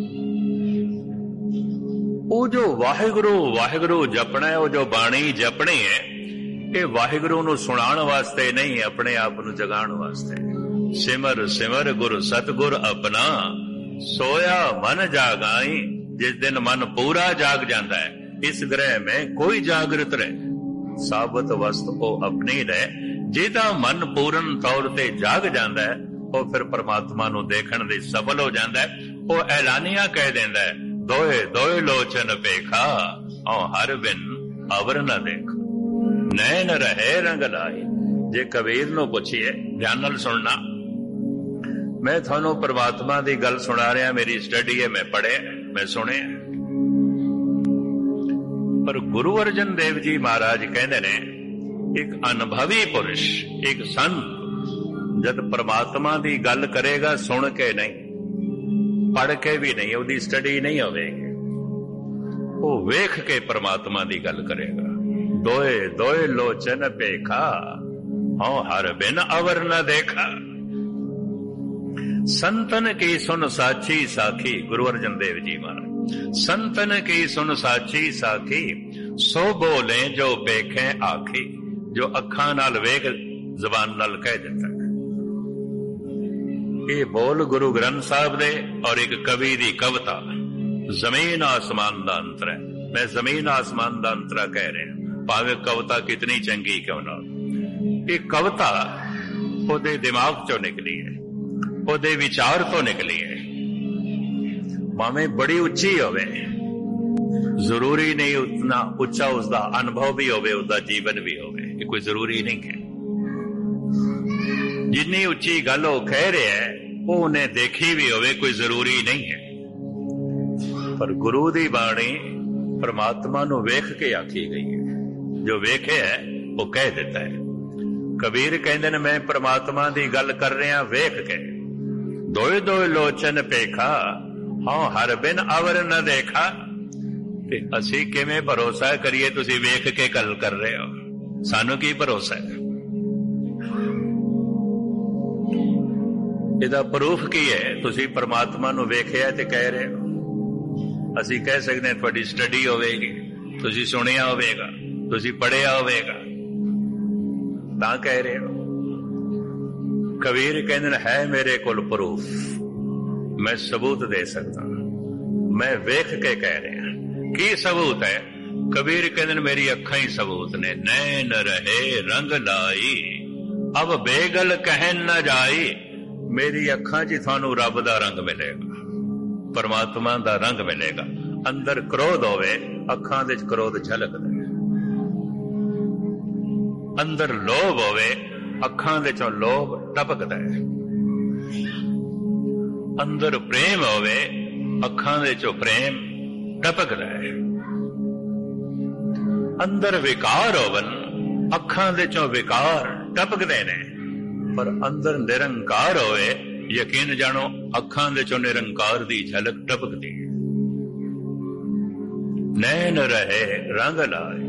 वो जो वाहिगुरु वाहिगुरु जपना है, वो जो बाणी जपनी है, ये वाहिगुरु नूं सुनाण वास्ते नहीं, अपने आप नूं जगाण वास्ते। सिमर सिमर गुरु सतगुर अपना, सोया मन जागाई। जिस दिन मन पूरा जाग जाता है, इस ग्रह में कोई जागृत रहे, साबत वस्त वो अपनी रहे। जिहदा मन पूर्ण तौर ते जाग जाता है, वो फिर परमात्मा नूं देखण दे सफल हो जाता है। वो ऐलानिया कह देंदा है, दोए दोए लोचन पेखा, औ हर बिन अवर न देख, नैन रहे रंग लाई। जे कबीर नूं पुछिए, ध्यान नाल सुनना, मैं थानू परमात्मा दी गल सुना रहा, मेरी स्टडी है, मैं पढ़े, मैं सुने। पर गुरु अर्जन देव जी महाराज कहते ने, एक अनुभवी पुरुष, एक संत जद परमात्मा दी गल करेगा, सुन के नहीं, पढ़ के भी नहीं, उसकी स्टडी नहीं होगी, वो वेख के परमात्मा दी गल करेगा। दोए दोए लोचन पेखा, हाँ हर बिन अवर न देखा। संतन की सुन साची साखी, गुरु अर्जन देव जी महाराज। संतन की सुन साची साखी, सो बोले जो पेखे आखी। जो अखां नाल वेख, जबान नाल कह देता है। ये बोल गुरु ग्रंथ साहब दे और एक कवि दी कविता, जमीन आसमान दा अंतर है। मैं जमीन आसमान दा अंतरा कह रहा, भावे कविता कितनी चंगी क्यों ना। ये कविता ओदे दिमाग चो निकली है, ओदे विचार तो निकली है। भावें बड़ी उच्ची होवे, जरूरी नहीं उतना उच्चा उसका अनुभव भी होवे, उसका जीवन भी होवे, ये कोई जरूरी नहीं है। जिन्नी उच्ची गल वो कह रहे है, वो उन्हें देखी भी होवे, कोई जरूरी नहीं है। पर गुरु दी बाणी परमात्मा नू वेख के आखी गई है। जो वेखे है वो कह देता है। कबीर कहते हैं, मैं परमात्मा दी गल कर रहा वेख के। दोए दोए लोचन पेखा, हाँ हर बिन अवर न देखा। ते असी किवें भरोसा करिए तुसी वेख के गल कर रहे हो, सानू की भरोसा है? इहदा प्रूफ की है? तुसी परमात्मा नू वेखिया ते कह रहे हो। असी कह सकते हैं तुहाडी स्टडी होवेगी, तुसी सुनिया होवेगा, तुसी पढ़िया होवेगा, तां कह रहे हो। कबीर कहते है मेरे कोल प्रूफ, मैं सबूत दे सकता, मैं वेख के कह रहा। की सबूत है? कबीर कहते मेरी अखां ही सबूत ने, नैन रहे रंग लाई, अब बेगल कहन न जाई। मेरी अखां च थानू रब दा रंग मिलेगा, परमात्मा दा रंग मिलेगा। अंदर क्रोध होवे, अखां दे क्रोध झलकदा है। अंदर लोभ होवे, अखां दे चों लोभ टपकदा है। अंदर प्रेम होवे, अखां दे चों प्रेम टपकदा है। अंदर विकार होवन, अखां दे चों विकार टपकदे ने। पर अंदर निरंकार होवे, यकीन जानो अखां दे चों निरंकार दी झलक टपकदी है। नैन रहे रंग लाए,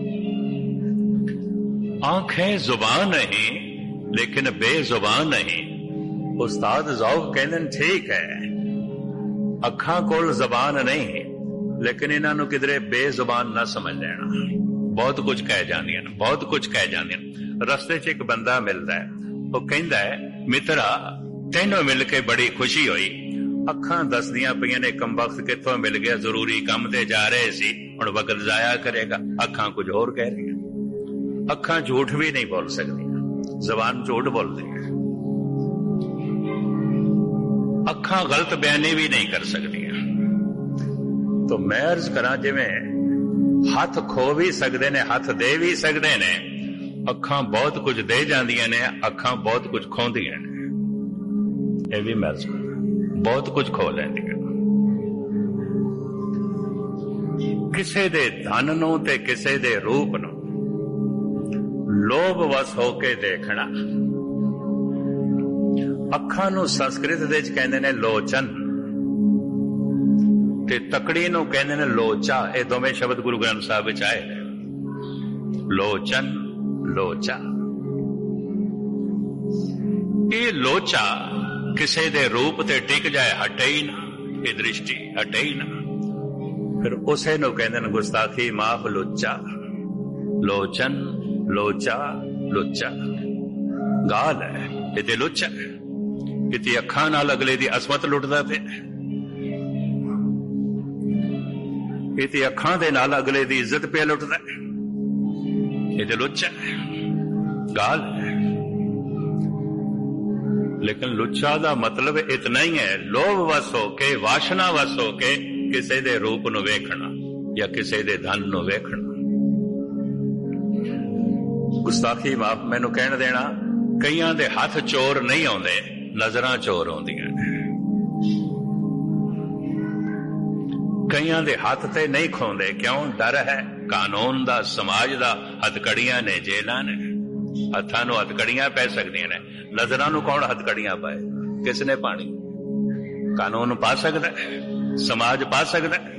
आंखें जुबान नहीं लेकिन बेजुबान नहीं। उस्ताद ज़ौक़ कहंदे ठीक है, अखां कोल जबान नहीं लेकिन इन्हां नूं किधरे बेजुबान ना समझ लेना। बहुत कुछ कह जांदियां, बहुत कुछ कह जांदियां। रस्ते च एक बंदा मिलदा है, वो कहंदा है मित्रा तैनूं मिल के बड़ी खुशी हुई। अखां दसदियां पईयां ने कमबख्त कित्थों मिल गया, जरूरी काम ते जा रहे सी, हुण वक्त जाया करेगा। अखां कुछ होर कह रही, अखां झूठ भी नहीं बोल सकती, जबान झूठ बोलती है। अखां गलत बयानी भी नहीं कर सकती। तो मैं अर्ज करा, जिवें हथ खो भी सकते ने, हथ दे भी सकते ने, अखां बहुत कुछ दे जांदियां ने, अखां बहुत कुछ खोंदियां ने। यह भी मैं अर्ज करा, बहुत कुछ खो लैंदियां। किसे दे धन नूं ते किसे दे रूप नूं लोभ वस होके देखना। अखां नूं संस्कृत दे विच कहंदे ने लोचन, ते तकड़ी नूं कहंदे ने लोचा। ये दोवें शब्द गुरु ग्रंथ साहिब विच आए ने, लोचन लोचा। ये लोचा किसे दे रूप ते टिक जाए, हटे ही ना, ये दृष्टि हटे ही ना, फिर उसे नूं कहंदे ने गुस्ताखी माफ लुच्चा। लोचन लोचा लुच्चा गाल है, ये ते लुच्चा है। इति अखां नाल अगले दी असमत लुटदा पे, इति अखां दे नाल अगले दी इज्जत पे लुटदा है। ये ते लुच्चा है, गाल है। लेकिन लुच्चा दा मतलब इतना ही है, लोभ वस होके, वासना वस होके किसी दे रूप नूं वेखना या किसी दे धन नूं वेखना। गुस्ताखी माफ मैनू कहण देना, कईयां दे हथ चोर नहीं आउंदे, नजरां चोर आउंदियां ने। कईयां दे हथ ते नहीं खोंदे, क्यों? डर है कानून दा, समाज दा। हथकड़ियां ने, जेलां ने, हत्थां नूं हथकड़ियां पै सकदियां ने। नजरां नूं कौन हथकड़ियां पाए? किसने पानी? कानून पा सकदा है, समाज पा सकदा है।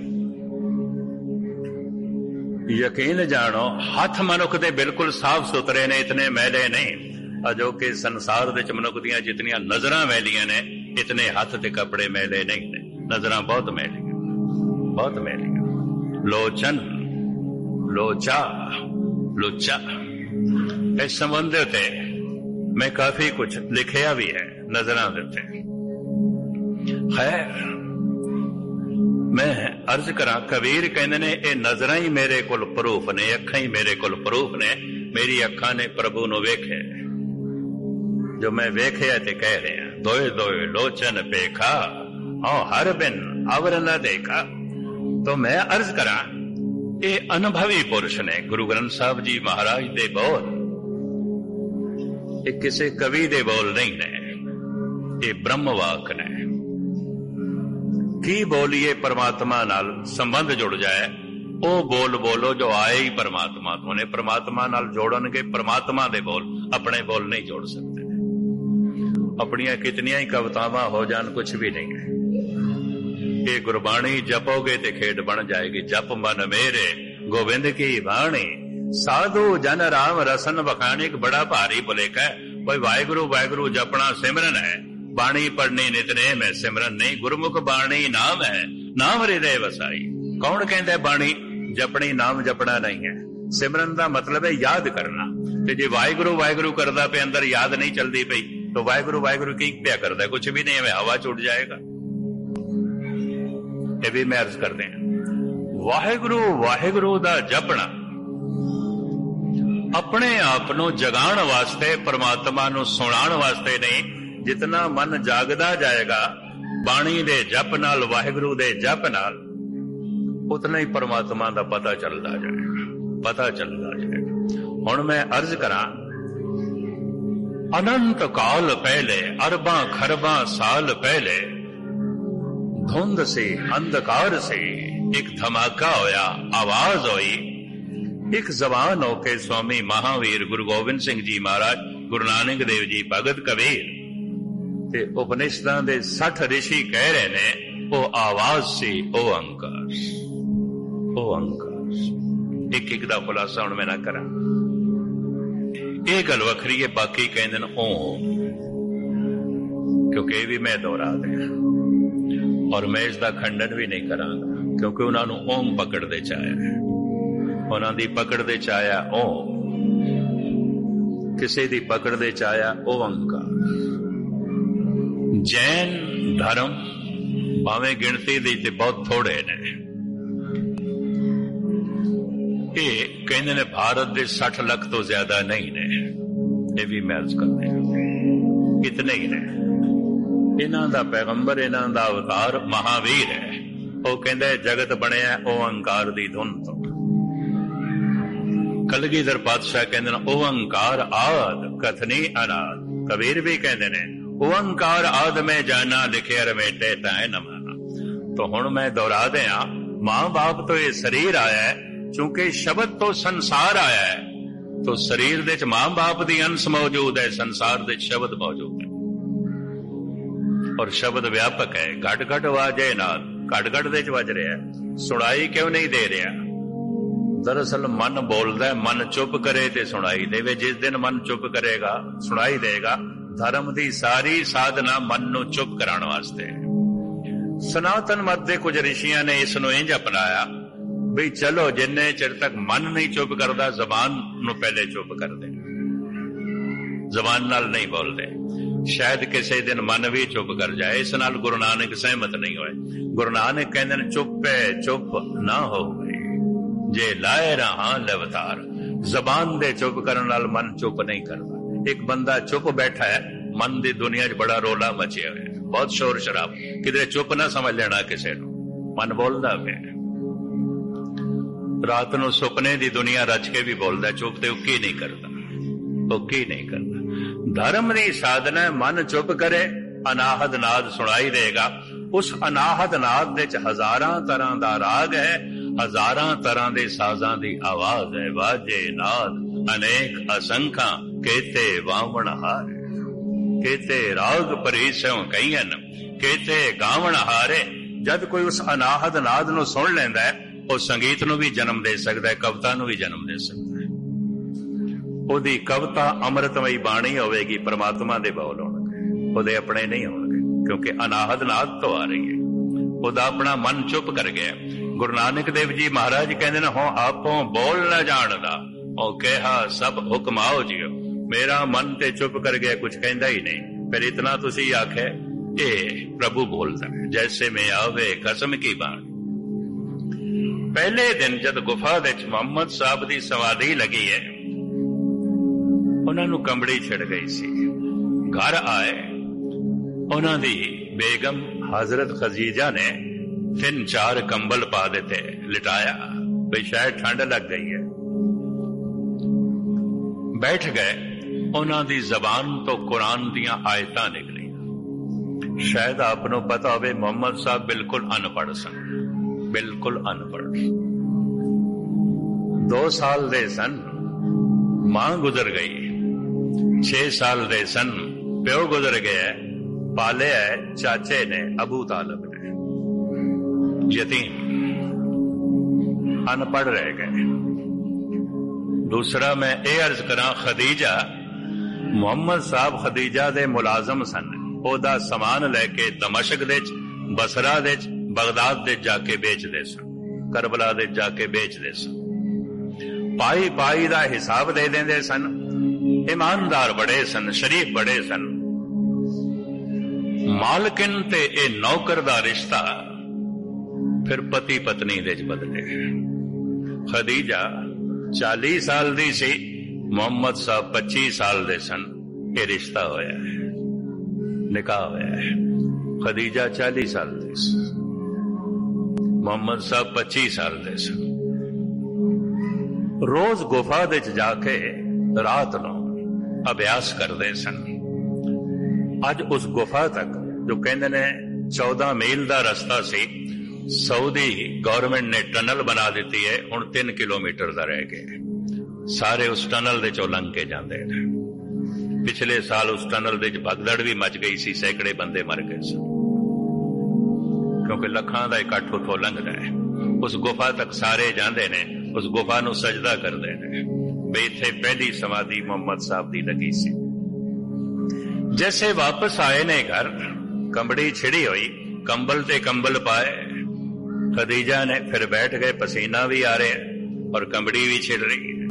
यकीन जानो हथ मनुख दे बिल्कुल साफ सुथरे ने, इतने मैले नहीं। अजो कि संसार दे मनुख दियां जितनियां नजरां मैलियां ने, इतने हथ ते कपड़े मैले नहीं ने। नजरां बहुत मैलियां, बहुत मैलियां। लोचन लोचा लुच्चा, इस संबंध ते मैं काफी कुछ लिखिया भी है नजरां दे उत्ते। खैर मैं अर्ज करा, कबीर कहंदे ने ये नजरां ही मेरे कोल प्रूफ ने, अखां ही मेरे कोल प्रूफ ने। मेरी अखां ने प्रभु नूं वेखे, जो मैं वेख्या ते कह रहे हैं। दोए दोए लोचन पेखा, हाँ हर बिन अवर न देखा। तो मैं अर्ज करा, ये अनुभवी पुरुष ने। गुरु ग्रंथ साहिब जी महाराज दे बोल, ये किसी कवि दे बोल नहीं ने, ये ब्रह्मवाक ने। की बोलिए परमात्मा नाल संबंध जुड़ जाए, ओ बोल बोलो जो आए ही परमात्मा तो ने। परमात्मा नाल जोड़नगे परमात्मा दे बोल, अपने बोल नहीं जोड़ सकते। अपनियां कितनियां ही कवितावां हो जान, कुछ भी नहीं है। ये गुरबाणी जपोगे ते खेड बन जाएगी। जप मन मेरे गोविंद की वाणी, साधु जन राम रसन बखानी। बड़ा भारी भुलेखा है, भाई वाहिगुरु वाहिगुरु जपना सिमरन है, बाणी पढ़नी नितनेम है, सिमरन नहीं। गुरमुख बाणी नाम है, नाम हृदय वसाई। कौन कहता बाणी जपनी, नाम जपना नहीं है। सिमरन का मतलब है याद करना। ते जे वाहिगुरु वाहिगुरु करदा पे अंदर याद नहीं चलती पई, तो वाहिगुरु वाहिगुरु की क्या करता है? कुछ भी नहीं है, हवा च उड़ जाएगा। ये भी मैं अर्ज करते हैं, ਵਾਹਿਗੁਰੂ ਵਾਹਿਗੁਰੂ ਦਾ ਜਪਣਾ ਆਪਣੇ ਆਪ ਨੂੰ ਜਗਾਉਣ ਵਾਸਤੇ, ਪਰਮਾਤਮਾ ਨੂੰ ਸੁਣਾਉਣ ਵਾਸਤੇ ਨਹੀਂ। ਜਿਤਨਾ ਮਨ ਜਾਗਦਾ ਜਾਏਗਾ ਬਾਣੀ ਦੇ ਜਪ ਨਾਲ, ਵਾਹਿਗੁਰੂ ਦੇ ਜਪ ਨਾਲ, ਉਤਨਾ ਹੀ ਪਰਮਾਤਮਾ ਦਾ ਪਤਾ ਚੱਲਦਾ ਜਾਏਗਾ, ਪਤਾ ਚੱਲਦਾ ਜਾਏਗਾ। ਹੁਣ ਮੈਂ ਅਰਜ਼ ਕਰਾਂ, ਅਨੰਤ ਕਾਲ ਪਹਿਲੇ, ਅਰਬਾਂ ਖਰਬਾਂ ਸਾਲ ਪਹਿਲੇ ਧੁੰਦ ਸੀ, ਅੰਧਕਾਰ ਸੀ, ਇੱਕ ਧਮਾਕਾ ਹੋਇਆ, ਆਵਾਜ਼ ਹੋਈ। ਇੱਕ ਜ਼ਬਾਨ ਹੋ ਕੇ ਸਵਾਮੀ ਮਹਾਵੀਰ ਗੁਰੂ ਗੋਬਿੰਦ ਸਿੰਘ ਜੀ ਮਹਾਰਾਜ, ਗੁਰੂ ਨਾਨਕ ਦੇਵ ਜੀ, ਭਗਤ ਕਬੀਰ ਤੇ ਉਪਨਿਸ਼ਦਾਂ ਦੇ 60 ਰਿਸ਼ੀ ਕਹਿ ਰਹੇ ਨੇ, ਉਹ ਆਵਾਜ਼ ਸੀ ਓਅੰਕਾਰ, ਓਅੰਕਾਰ। ਇੱਕ ਇੱਕ ਦਾ ਖੁਲਾਸਾ ਹੁਣ ਮੈਂ ਨਾ ਕਰਾਂ, ਇਹ ਗੱਲ ਵੱਖਰੀ ਹੈ। ਬਾਕੀ ਕਹਿੰਦੇ ਨੇ ਓਮ, ਕਿਉਂਕਿ ਇਹ ਵੀ ਮੈਂ ਦੁਹਰਾ ਦਿਆਂ, ਔਰ ਮੈਂ ਇਸ ਦਾ ਖੰਡਨ ਵੀ ਨਹੀਂ ਕਰਾਂਗਾ, ਕਿਉਂਕਿ ਉਹਨਾਂ ਨੂੰ ਓਮ ਪਕੜਦੇ ਚ ਆਇਆ, ਉਹਨਾਂ ਦੀ ਪਕੜ ਦੇ ਚ ਆਇਆ ਓਮ, ਕਿਸੇ ਦੀ ਪਕੜ ਦੇ ਚ ਆਇਆ ਓਅੰਕਾਰ। ਜੈਨ ਧਰਮ ਭਾਵੇਂ ਗਿਣਤੀ ਦੇ ਤੇ ਬਹੁਤ ਥੋੜੇ ਨੇ, ਇਹ ਕਹਿੰਦੇ ਨੇ ਭਾਰਤ ਦੇ 60 ਲੱਖ ਤੋਂ ਜ਼ਿਆਦਾ ਨਹੀਂ ਨੇ, ਇਹ ਵੀ ਮਹਿਜ਼ ਕਰਦੇ ਹਾਂ, ਇਤਨੇ ਹੀ ਨੇ। ਇਹਨਾਂ ਦਾ ਪੈਗੰਬਰ, ਇਹਨਾਂ ਦਾ ਅਵਤਾਰ ਮਹਾਵੀਰ ਹੈ। ਉਹ ਕਹਿੰਦਾ ਜਗਤ ਬਣਿਆ ਓਅੰਕਾਰ ਦੀ ਧੁਨ ਤੋਂ। ਕਲਗੀਧਰ ਪਾਤਸ਼ਾਹ ਕਹਿੰਦੇ ਨੇ ਓਅੰਕਾਰ ਆਦ ਕਥਨੀ ਅਨਾਦ। ਕਬੀਰ ਵੀ ਕਹਿੰਦੇ ਨੇ ਓਅੰਕਾਰ ਆਦ ਮੈਂ ਜਾਣਾ, ਲਿਖਿਆ ਰਮੇਟੇ ਤੈ ਨਮਾਨਾ। तो हुण मैं दोहरा दिया, मां बाप तो ये शरीर आया है, चूंकि शब्द तो संसार आया है, तो शरीर दे च मां बाप दी अंश मौजूद है, संसार दे शब्द मौजूद है, और शब्द व्यापक है। घट घट वाजे नाल, घट घट दे च वज रहा है, सुनाई क्यों नहीं दे रहा? दरअसल मन बोलता है, मन चुप करे ते सुनाई देवे। जिस दिन मन चुप करेगा सुनाई देगा। धर्म दी सारी साधना मन नू चुप कराने वास्ते। सनातन मत दे कुछ ऋषियां ने इस नू इंज अपनाया भी चलो जिन्ने चिर तक मन नहीं चुप करता, जबान नू पहले चुप कर दे, जबान नाल नहीं बोलते, शायद किसी दिन मन भी चुप कर जाए। इस नाल गुरु नानक सहमत नहीं होए। गुरु नानक कहते हैं चुप है चुप ना हो गई जे लाए रहा लवतार। जबान दे चुप करने नाल मन चुप नहीं करता। एक बंदा चुप बैठा है, मन दी दुनिया च बड़ा रोला मचिया है, बहुत शोर शराब, किधरे चुप ना समझ लेना किसी नू, मन बोलदा पे। रात नू सुपने दी दुनिया रच के भी बोलदा, चुप ते उकी नहीं करता, उकी नहीं करता। धर्म दी साधना मन चुप करे, अनाहद नाद सुनाई देगा। उस अनाहद नाद दे च हजारां तरह दा राग है, हजारां तरह दे साजां दी आवाज है। वाजे नाद अनेक असंख्या, केते वावण हारे, केते राग परीसों कईन, केते गावण हारे। जद कोई उस अनाहद नाद नू सुन लैंदा है, वो संगीत नू भी जन्म दे सकदा है, कविता नू भी जन्म दे सकदा है। ओदी कविता अमृतमई बाणी होवेगी, परमात्मा दे बोल होणगे, ओदे अपने नहीं होणगे, क्योंकि अनाहद नाद तो आ रही है। ओदा अपना मन चुप कर गया। गुरु नानक देव जी महाराज कहते हैं, हो आपो बोल न जानदा, ओ कहा सब हुक्म आओ जियो। मेरा मन ते चुप कर गया, कुछ कहंदा ही नहीं। फिर इतना तुसी आखे ये प्रभु बोलता है, जैसे में आवे कसम की बात। पहले दिन जब गुफा दे मोहम्मद साहब दी समाधि लगी है, उन्हां नूं कंबड़ी छिड़ गई सी। घर आए, उन्हां दी बेगम हजरत खदीजा ने 3-4 कंबल पा देते, लिटाया, भाई शायद ठंड लग गई है। बैठ गए। उन्हां दी जबान तो कुरान दियां आयतां निकली। शायद आपनों पता होवे, मोहम्मद साहब बिल्कुल अनपढ़ सन, बिल्कुल अनपढ़। 2 साल दे सन, मां गुजर गई। 6 साल दे सन, प्यो गुजर गया। पाले है चाचे ने, अबू तालिब ने, यतीम, अनपढ़ रह गए। दूसरा मैं ये अर्ज करा, खदीजा, मुहम्मद साहब खदीजा दे मुलाजम सन। ओदा समान लैके दमशक दे, बसरा दे, बगदाद दे जाके बेचदे सन, करबला दे जाके बेचदे सन। पाई पाई दा हिसाब दे देंदे सन। ईमानदार बड़े सन, शरीफ बड़े सन। मालकिन ते ए नौकर दा रिश्ता फिर पति पत्नी दे च बदले। खदीजा 40 साल दी सी, मुहम्मद साहब 25 साल दे सन। ये रिश्ता होया है, निकाह होया है। खदीजा 40 साल दे सी, मुहम्मद साहब 25 साल दे सन। रोज गुफा दे च जाके रात नूं अभ्यास करते सन। अज उस गुफा तक जो कहते ने 14 मील का रस्ता सी, सऊदी गवर्नमेंट ने टनल बना दी है, हुण 3 किलोमीटर का रह गए। सारे उस टनल दे चों लंघ के जाते हैं। पिछले साल उस टनल दे भगदड़ भी मच गई सी, सैकड़े बंदे मर गए सन, क्योंकि लखां दा इकट्ठ उथों लंघदा है। उस गुफा तक सारे जाते ने, उस गुफा नूं सजदा करते हैं। बे इत्थे पहली समाधि मुहम्मद साहब दी लगी सी। जैसे वापस आए ने घर, कंबड़ी छिड़ी हुई, कंबल ते कंबल पाए। खदीजा ने फिर बैठ गए, पसीना भी आ रहा है और कंबड़ी भी छिड़ रही है।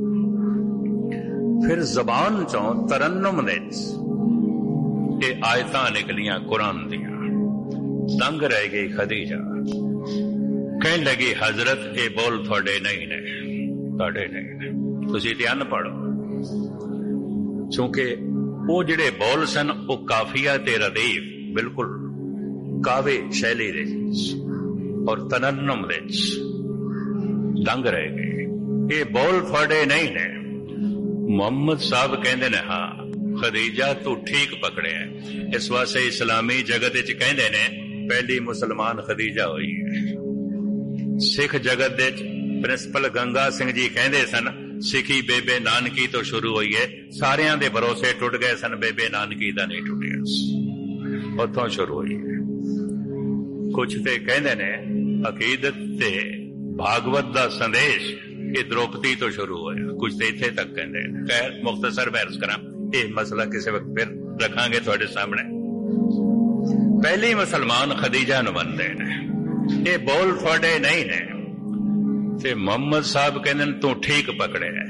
फिर जबान चों तरन्नुम दे ये आयतां निकलियां कुरान दियां। दंग रह गई खदीजा, कहने लगी हजरत ये बोल थोड़े नहीं ने, थोड़े नहीं ने, तुसीं ते अनपढ़ हो। क्योंकि वो जिहड़े बोल सन वो काफिया ते रदीफ बिल्कुल कावे शैली दे और तरन्नुम दे दंग रह गए। ये बोल थोड़े नहीं ने। मुहम्मद साहब कहते ने हाँ खदीजा तू ठीक पकड़े है। इस वास्ते इस्लामी जगत च कहते ने पहली मुसलमान खदीजा हुई है। सिख जगत दे प्रिंसिपल गंगा सिंह जी कहते सन सिखी बेबे नानकी तो शुरू हुई है, सारियां दे भरोसे टुट गए सन, बेबे नानकी दा नहीं टुटिया, उथों शुरू हुई है। कुछ ते कहते ने अकीदत ते भागवत दा संदेश ये द्रौपदी तो शुरू होया, कुछ तो इत्थे तक कहते हैं। खैर मुख्तसर बहस करा, ये मसला किसी वक्त फिर रखांगे थोड़े सामने। पहली मुसलमान खदीजा नूं मनदे ने, ये बोल थोड़े नहीं ने। ते मुहम्मद साहब कहते तू ठीक पकड़े है।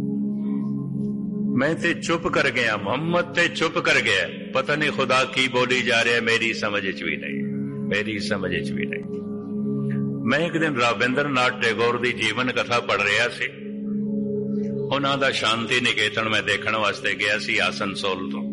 मैं ते चुप कर गया, मुहम्मद ते चुप कर गया। पता नहीं खुदा की बोली जा रहा है, मेरी समझ च भी नहीं, मेरी समझ च भी नहीं। मैं एक दिन रविंद्र नाथ टैगोर की जीवन कथा पढ़ रहा सी। उन्हां दा शांति निकेतन मैं देखने वास्ते गया सी आसनसोल तो।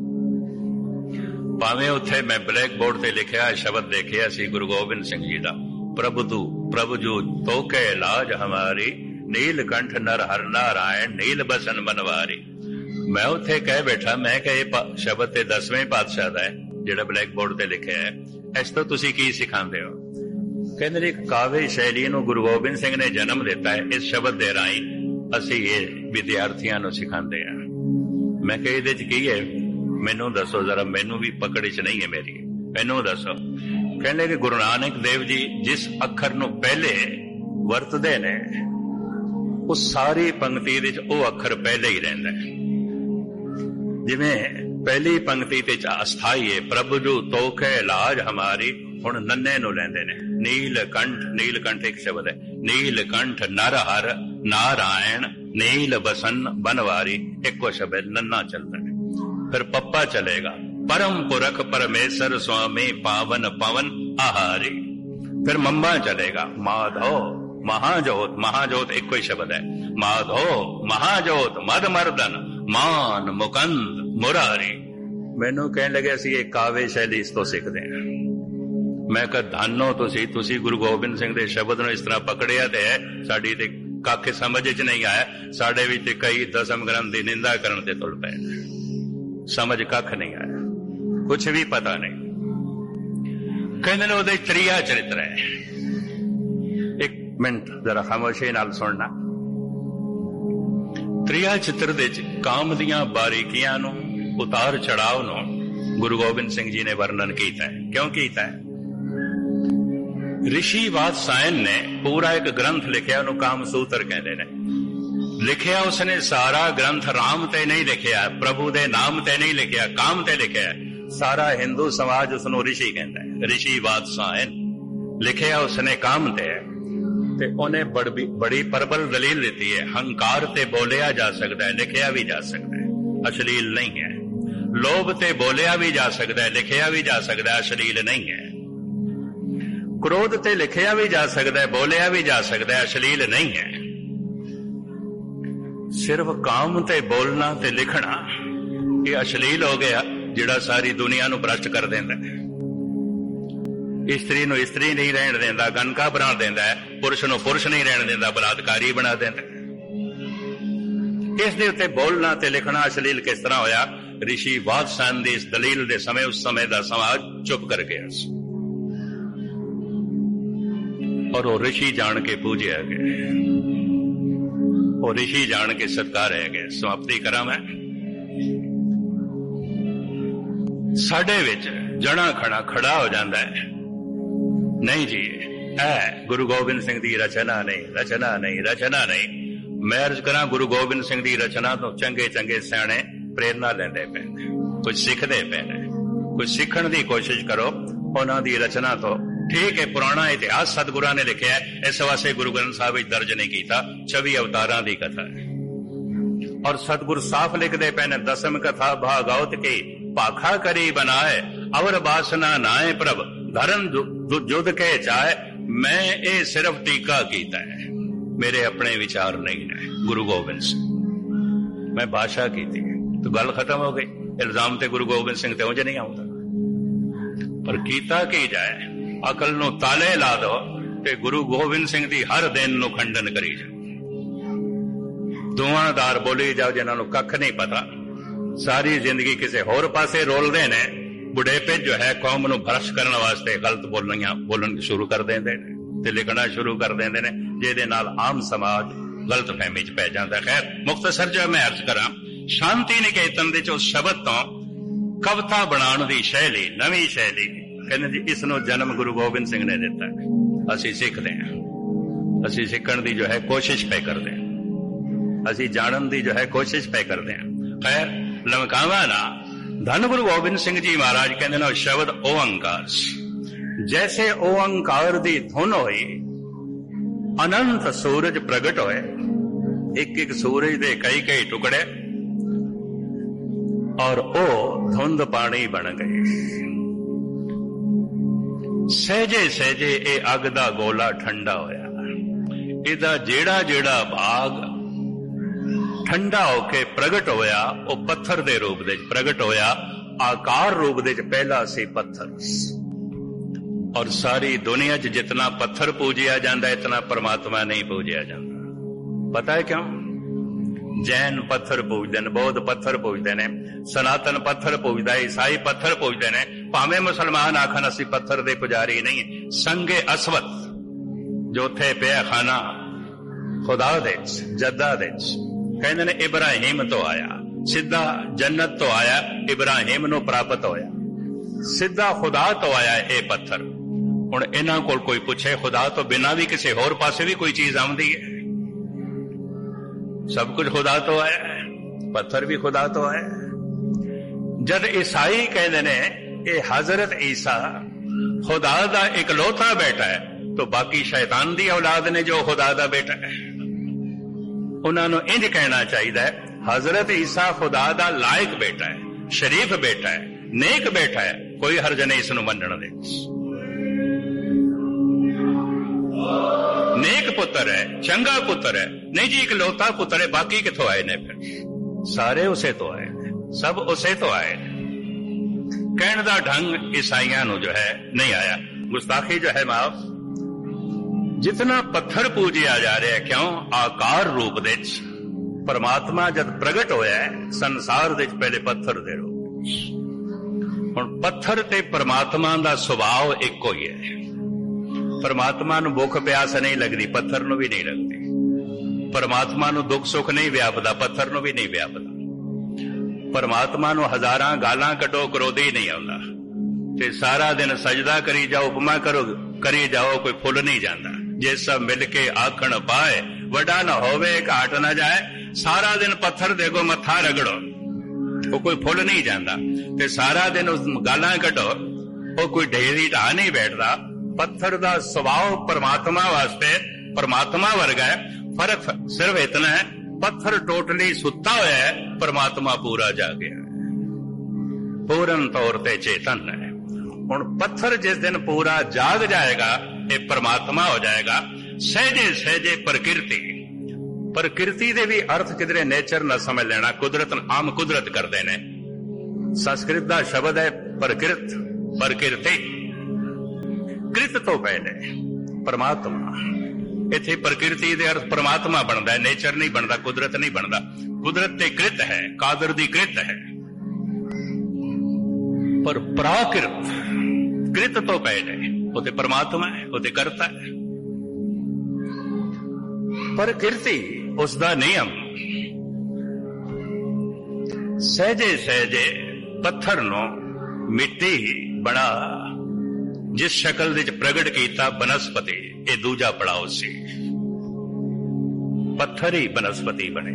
भावें उत्थे मैं ब्लैक बोर्ड ते लिखिया शब्द देखिया सी गुरु गोबिंद सिंह जी का, प्रभु जू तो के लाज हमारी, नीलकंठ नर हर नारायण, नील बसन बनवारी। मैं उत्थे कह बैठा, मैं कह शब्द ते 10वें पातशाह दा है जिहड़ा ब्लैक बोर्ड ते लिखिया है, इस तो तुसीं की सिखांदे हो? कहंदे ने काव्य शैली नूं गुरु गोबिंद सिंह ने जन्म दिता है, इस शब्द दे राही असीं ये विद्यार्थियों नूं सिखांदे आ। मैं कह इहदे च की है, मैनू दसो जरा, मैनू भी पकड़ च नहीं है मेरी, मैनू दसो। कहने कि गुरु नानक देव जी जिस अखर नूं पहले वरतदे ने उस सारी पंक्ति विच वो अखर पहले ही रहिंदा है। जिवें पहली पंक्ति ते अस्थाई है, प्रभु जू तोखे लाज हमारी, हुण नन्ने नूं लैंदे ने। नीलकंठ, नीलकंठ एक शब्द है, नीलकंठ नर हर नारायण, नील बसन बनवारी एको शब्द, नन्ना चलता है। फिर पप्पा चलेगा, परम पुरख परमेश्वर स्वामी पावन पवन आहारी। फिर मम्मा चलेगा, माधव महाजोत, महाजोत एक कोई शब्द है, माधव महाजोत मद मर्दन मान मुकंद मुरारी। मैनू कहने लगे असी ये काव्य शैली इस तो सीखते हैं। मैं कहा धानो तुसी गुरु गोबिंद सिंह दे शब्द नूं इस तरह पकड़िया ते है, साडी ते कख समझ च नहीं आया। साडे विच कई दसम ग्रंथ की निंदा करन ते तुल पए, समझ कख नहीं आया, कुछ भी पता नहीं। कहने उहदे त्रिया चरित्र है। एक मिनट जरा खामोशी नाल सुनना। त्रिया चित्र दे काम दियां बारीकियां नूं, उतार चढ़ाव नूं गुरु गोबिंद सिंह जी ने वर्णन किया है। क्यों किया है? ऋषि वात्सायन ने पूरा एक ग्रंथ लिखिया, उन्होंने कामसूत्र कहते हैं। लिखिया उसने सारा ग्रंथ राम ते नहीं लिखिया, प्रभु दे नाम ते नहीं लिखिया, काम ते लिखिया। सारा हिंदू समाज उसनों ऋषि कहता है। ऋषि वात्सायन लिखिया उसने काम ते ते उन्हें बड़ी प्रबल दलील देती है। हंकार ते बोलिया जा सकता है, लिखिया भी जा सकता है, अश्लील नहीं है। लोभ ते बोलिया भी जा सकता है, लिखिया भी जा सकता है, अश्लील नहीं है। क्रोध ते लिखिया भी जा सकता है, बोलिया भी जा सकता है, अश्लील नहीं है। सिर्फ काम ते बोलना ते लिखना ये अश्लील हो गया, जिहड़ा सारी दुनिया नूं भ्रष्ट कर देंदा है। इस्त्री नूं इस्त्री नहीं रहण देंदा, गनका बना देंदा है, पुरुष नूं पुरुष नहीं रहण देंदा, बलात्कारी बना देंदा है। इस दे उत्ते बोलना ते लिखना अश्लील किस तरह होया? ऋषि वात्स्यायन दी इस दलील दे समय उस समय दा समाज चुप कर गया और वो ऋषि जान के पूजिया गए, वो ऋषि जान के सत्कारे गए। समाप्ति करा मैं। साडे विच जड़ा खड़ा खड़ा हो जाता है, नहीं जी ऐ गुरु गोबिंद सिंह दी रचना नहीं, रचना नहीं, रचना नहीं। मैं अर्ज करा, गुरु गोबिंद सिंह दी रचना तो चंगे चंगे सियाणे प्रेरणा लेंदे पे, कुछ सीखते पे, कुछ सीखण दी कोशिश करो उन्हां दी रचना तो। ठीक है, पुराना इतिहास सतगुरां ने लिखिया है, इस वास्ते गुरु ग्रंथ साहिब दर्ज नहीं कीता। 24 अवतारां दी कथा है और सतगुरु साफ लिखदे पे ने, दसम कथा भागवत की पाखा करी बनाए, अवर बासना नाए प्रभ धरन जुद के चाहे। मैं ये सिर्फ टीका कीता है, मेरे अपने विचार नहीं है। गुरु गोबिंद सिंह मैं भाषा की थी तो गल खत्म हो गई। इल्जाम ते गुरु गोबिंद सिंह ते उंज नहीं आउंदा, पर कीता की जाए, अकल नूं ताले ला दो ते गुरु गोबिंद सिंह दी हर दिन नूं खंडन करी जाओ। दुआदार बोली जाओ जिन्हां नूं कख नहीं पता, सारी जिंदगी किसी होर पासे रोलदे ने। बुढ़ेपे जो है कौम नूं भ्रष्ट करने वास्ते गलत बोलन शुरू कर देंदे ने ते लिखना शुरू कर देंदे ने, जिहदे नाल आम समाज गलत फहमी च पै जांदा। खैर मुख्तसर जो मैं अर्ज करा, शांति निकेतन दे चो शब्द तो कविता बनाने दी शैली, नवी शैली कहने जी, इसनों जन्म गुरु गोबिंद सिंह ने दिता है। असी सीखते हैं, असी सीखण दी जो है कोशिश पे करते हैं, असी जानन दी जो है कोशिश पे करते हैं। खैर लमकावा ना, धन गुरु गोबिंद सिंह जी महाराज कहते ना, शब्द ओंकार जैसे ओंकार दी धुन होई, अनंत सूरज प्रगट होए। एक एक सूरज दे कई कई टुकड़े और ओ धुंध पानी बन गई। सहजे सहजे ए अग दा गोला ठंडा होया, इदा जेड़ा जेड़ा भाग ठंडा होके प्रगट होया, ओ पत्थर दे रूप दे प्रगट होया। आकार रूप दे पहला सी पत्थर, और सारी दुनिया च जितना पत्थर पूजिया जाता इतना परमात्मा नहीं पूजिया जाता। पता है क्यों? जैन पत्थर पूजते हैं, बौद्ध पत्थर पूजते हैं, सनातन पत्थर पूजता है, ईसाई पत्थर पूजते हैं, भावें मुसलमान आखन असी पत्थर दे पुजारी नहीं। संगे असवत जो थे पिया खाना खुदा दे जद्दा दे, कहते ने इब्राहिम तो आया, सीधा जन्नत तो आया, इब्राहिम नूं प्राप्त होया, सीधा खुदा तो आया ये पत्थर। हुण इन्हां कोल कोई पुछे खुदा तो बिना भी किसी होर पासे भी कोई चीज आउंदी है? सब कुछ खुदा तो है, पत्थर भी खुदा तो है। जद ईसाई कहते ने ये हजरत ईसा खुदा दा इकलौता बेटा है, तो बाकी शैतान दी औलाद ने जो खुदा दा बेटा है, उन्होंने इंज कहना चाहिए हजरत ईसा खुदा दा लायक बेटा है, शरीफ बेटा है, नेक बेटा है, कोई हर्ज नहीं इसनूं मनण दे। नेक पुत्र है, चंगा पुत्र है, नहीं जी इकलौता पुत्र है, बाकी किथों आए ने? फिर सारे उसे तो आए ने, सब उसे तो आए ने। कहण दा ढंग ईसाइयां नूं जो है नहीं आया, गुस्ताखी जो है माफ। जितना पत्थर पूजिया जा रहा है, क्यों? आकार रूप दे परमात्मा जद प्रगट होया है संसार दे पहले पत्थर दे रूप। हुण पत्थर ते परमात्मा दा सुभाव इक्को ही है। परमात्मा नूं भुख प्यास नहीं लगती, पत्थर नूं भी नहीं लगती। परमात्मा नूं दुख सुख नहीं व्यापदा, पत्थर नूं भी नहीं व्यापदा। परमात्मा नूं हजारां गालां कटो क्रोधी नहीं आउंदा, ते सारा दिन सजदा करी जाओ, उपमा करो करी जाओ, कोई फुल नहीं जाता। जे सब मिलके आखण पाए, वड्डा न होवे घाट न जाए। सारा दिन पत्थर देखो मत्था रगड़ो, वो कोई फुल नहीं जाता, ते सारा दिन उस गालां कटो, वो कोई ढेरी ढा नहीं बैठता। पत्थर दा स्वभाव परमात्मा वास्ते परमात्मा वर्गा है। फर्क सिर्फ इतना है, पत्थर टोटली सुता हुआ है, परमात्मा पूरा जागे है, पूर्ण तौर पर चेतन है। ਹੁਣ ਪੱਥਰ ਜਿਸ ਦਿਨ ਪੂਰਾ ਜਾਗ ਜਾਏਗਾ ਇਹ ਪਰਮਾਤਮਾ ਹੋ ਜਾਏਗਾ। ਸਹਿਜੇ ਸਹਿਜੇ ਪ੍ਰਕਿਰਤੀ ਦੇ ਵੀ ਅਰਥ ਕਿਧਰੇ ਨੇਚਰ ਨਾ ਸਮਝ ਲੈਣਾ, ਕੁਦਰਤ ਆਮ ਕੁਦਰਤ ਕਰਦੇ ਨੇ। ਸੰਸਕ੍ਰਿਤ ਦਾ ਸ਼ਬਦ ਹੈ ਪ੍ਰਕਿਰਤੀ, ਕ੍ਰਿਤ ਤੋਂ ਪਹਿਲੇ ਪਰਮਾਤਮਾ। ਇੱਥੇ ਪ੍ਰਕਿਰਤੀ ਦੇ ਅਰਥ ਪਰਮਾਤਮਾ ਬਣਦਾ ਹੈ, ਨੇਚਰ ਨਹੀਂ ਬਣਦਾ, ਕੁਦਰਤ ਨਹੀਂ ਬਣਦਾ। ਕੁਦਰਤ ਤੇ ਕ੍ਰਿਤ ਹੈ, ਕਾਦਰ ਦੀ ਕ੍ਰਿਤ ਹੈ, ਪਰ ਪ੍ਰਾਕਿਰਤ ਕ੍ਰਿਤ ਤੋਂ ਪਹਿਲੇ ਉਹ ਤੇ ਪਰਮਾਤਮਾ ਹੈ, ਉਹ ਤੇ ਕਰਤਾ ਹੈ। ਪ੍ਰਕਿਰਤੀ ਉਸ ਦਾ ਨਿਯਮ। ਸਹਿਜੇ ਸਹਿਜੇ ਪੱਥਰ ਨੂੰ ਮਿੱਟੀ ਬਣਾ, ਜਿਸ ਸ਼ਕਲ ਵਿੱਚ ਪ੍ਰਗਟ ਕੀਤਾ ਬਨਸਪਤੀ। ਇਹ ਦੂਜਾ ਪੜਾਅ ਸੀ, ਪੱਥਰ ਹੀ ਬਨਸਪਤੀ ਬਣੇ।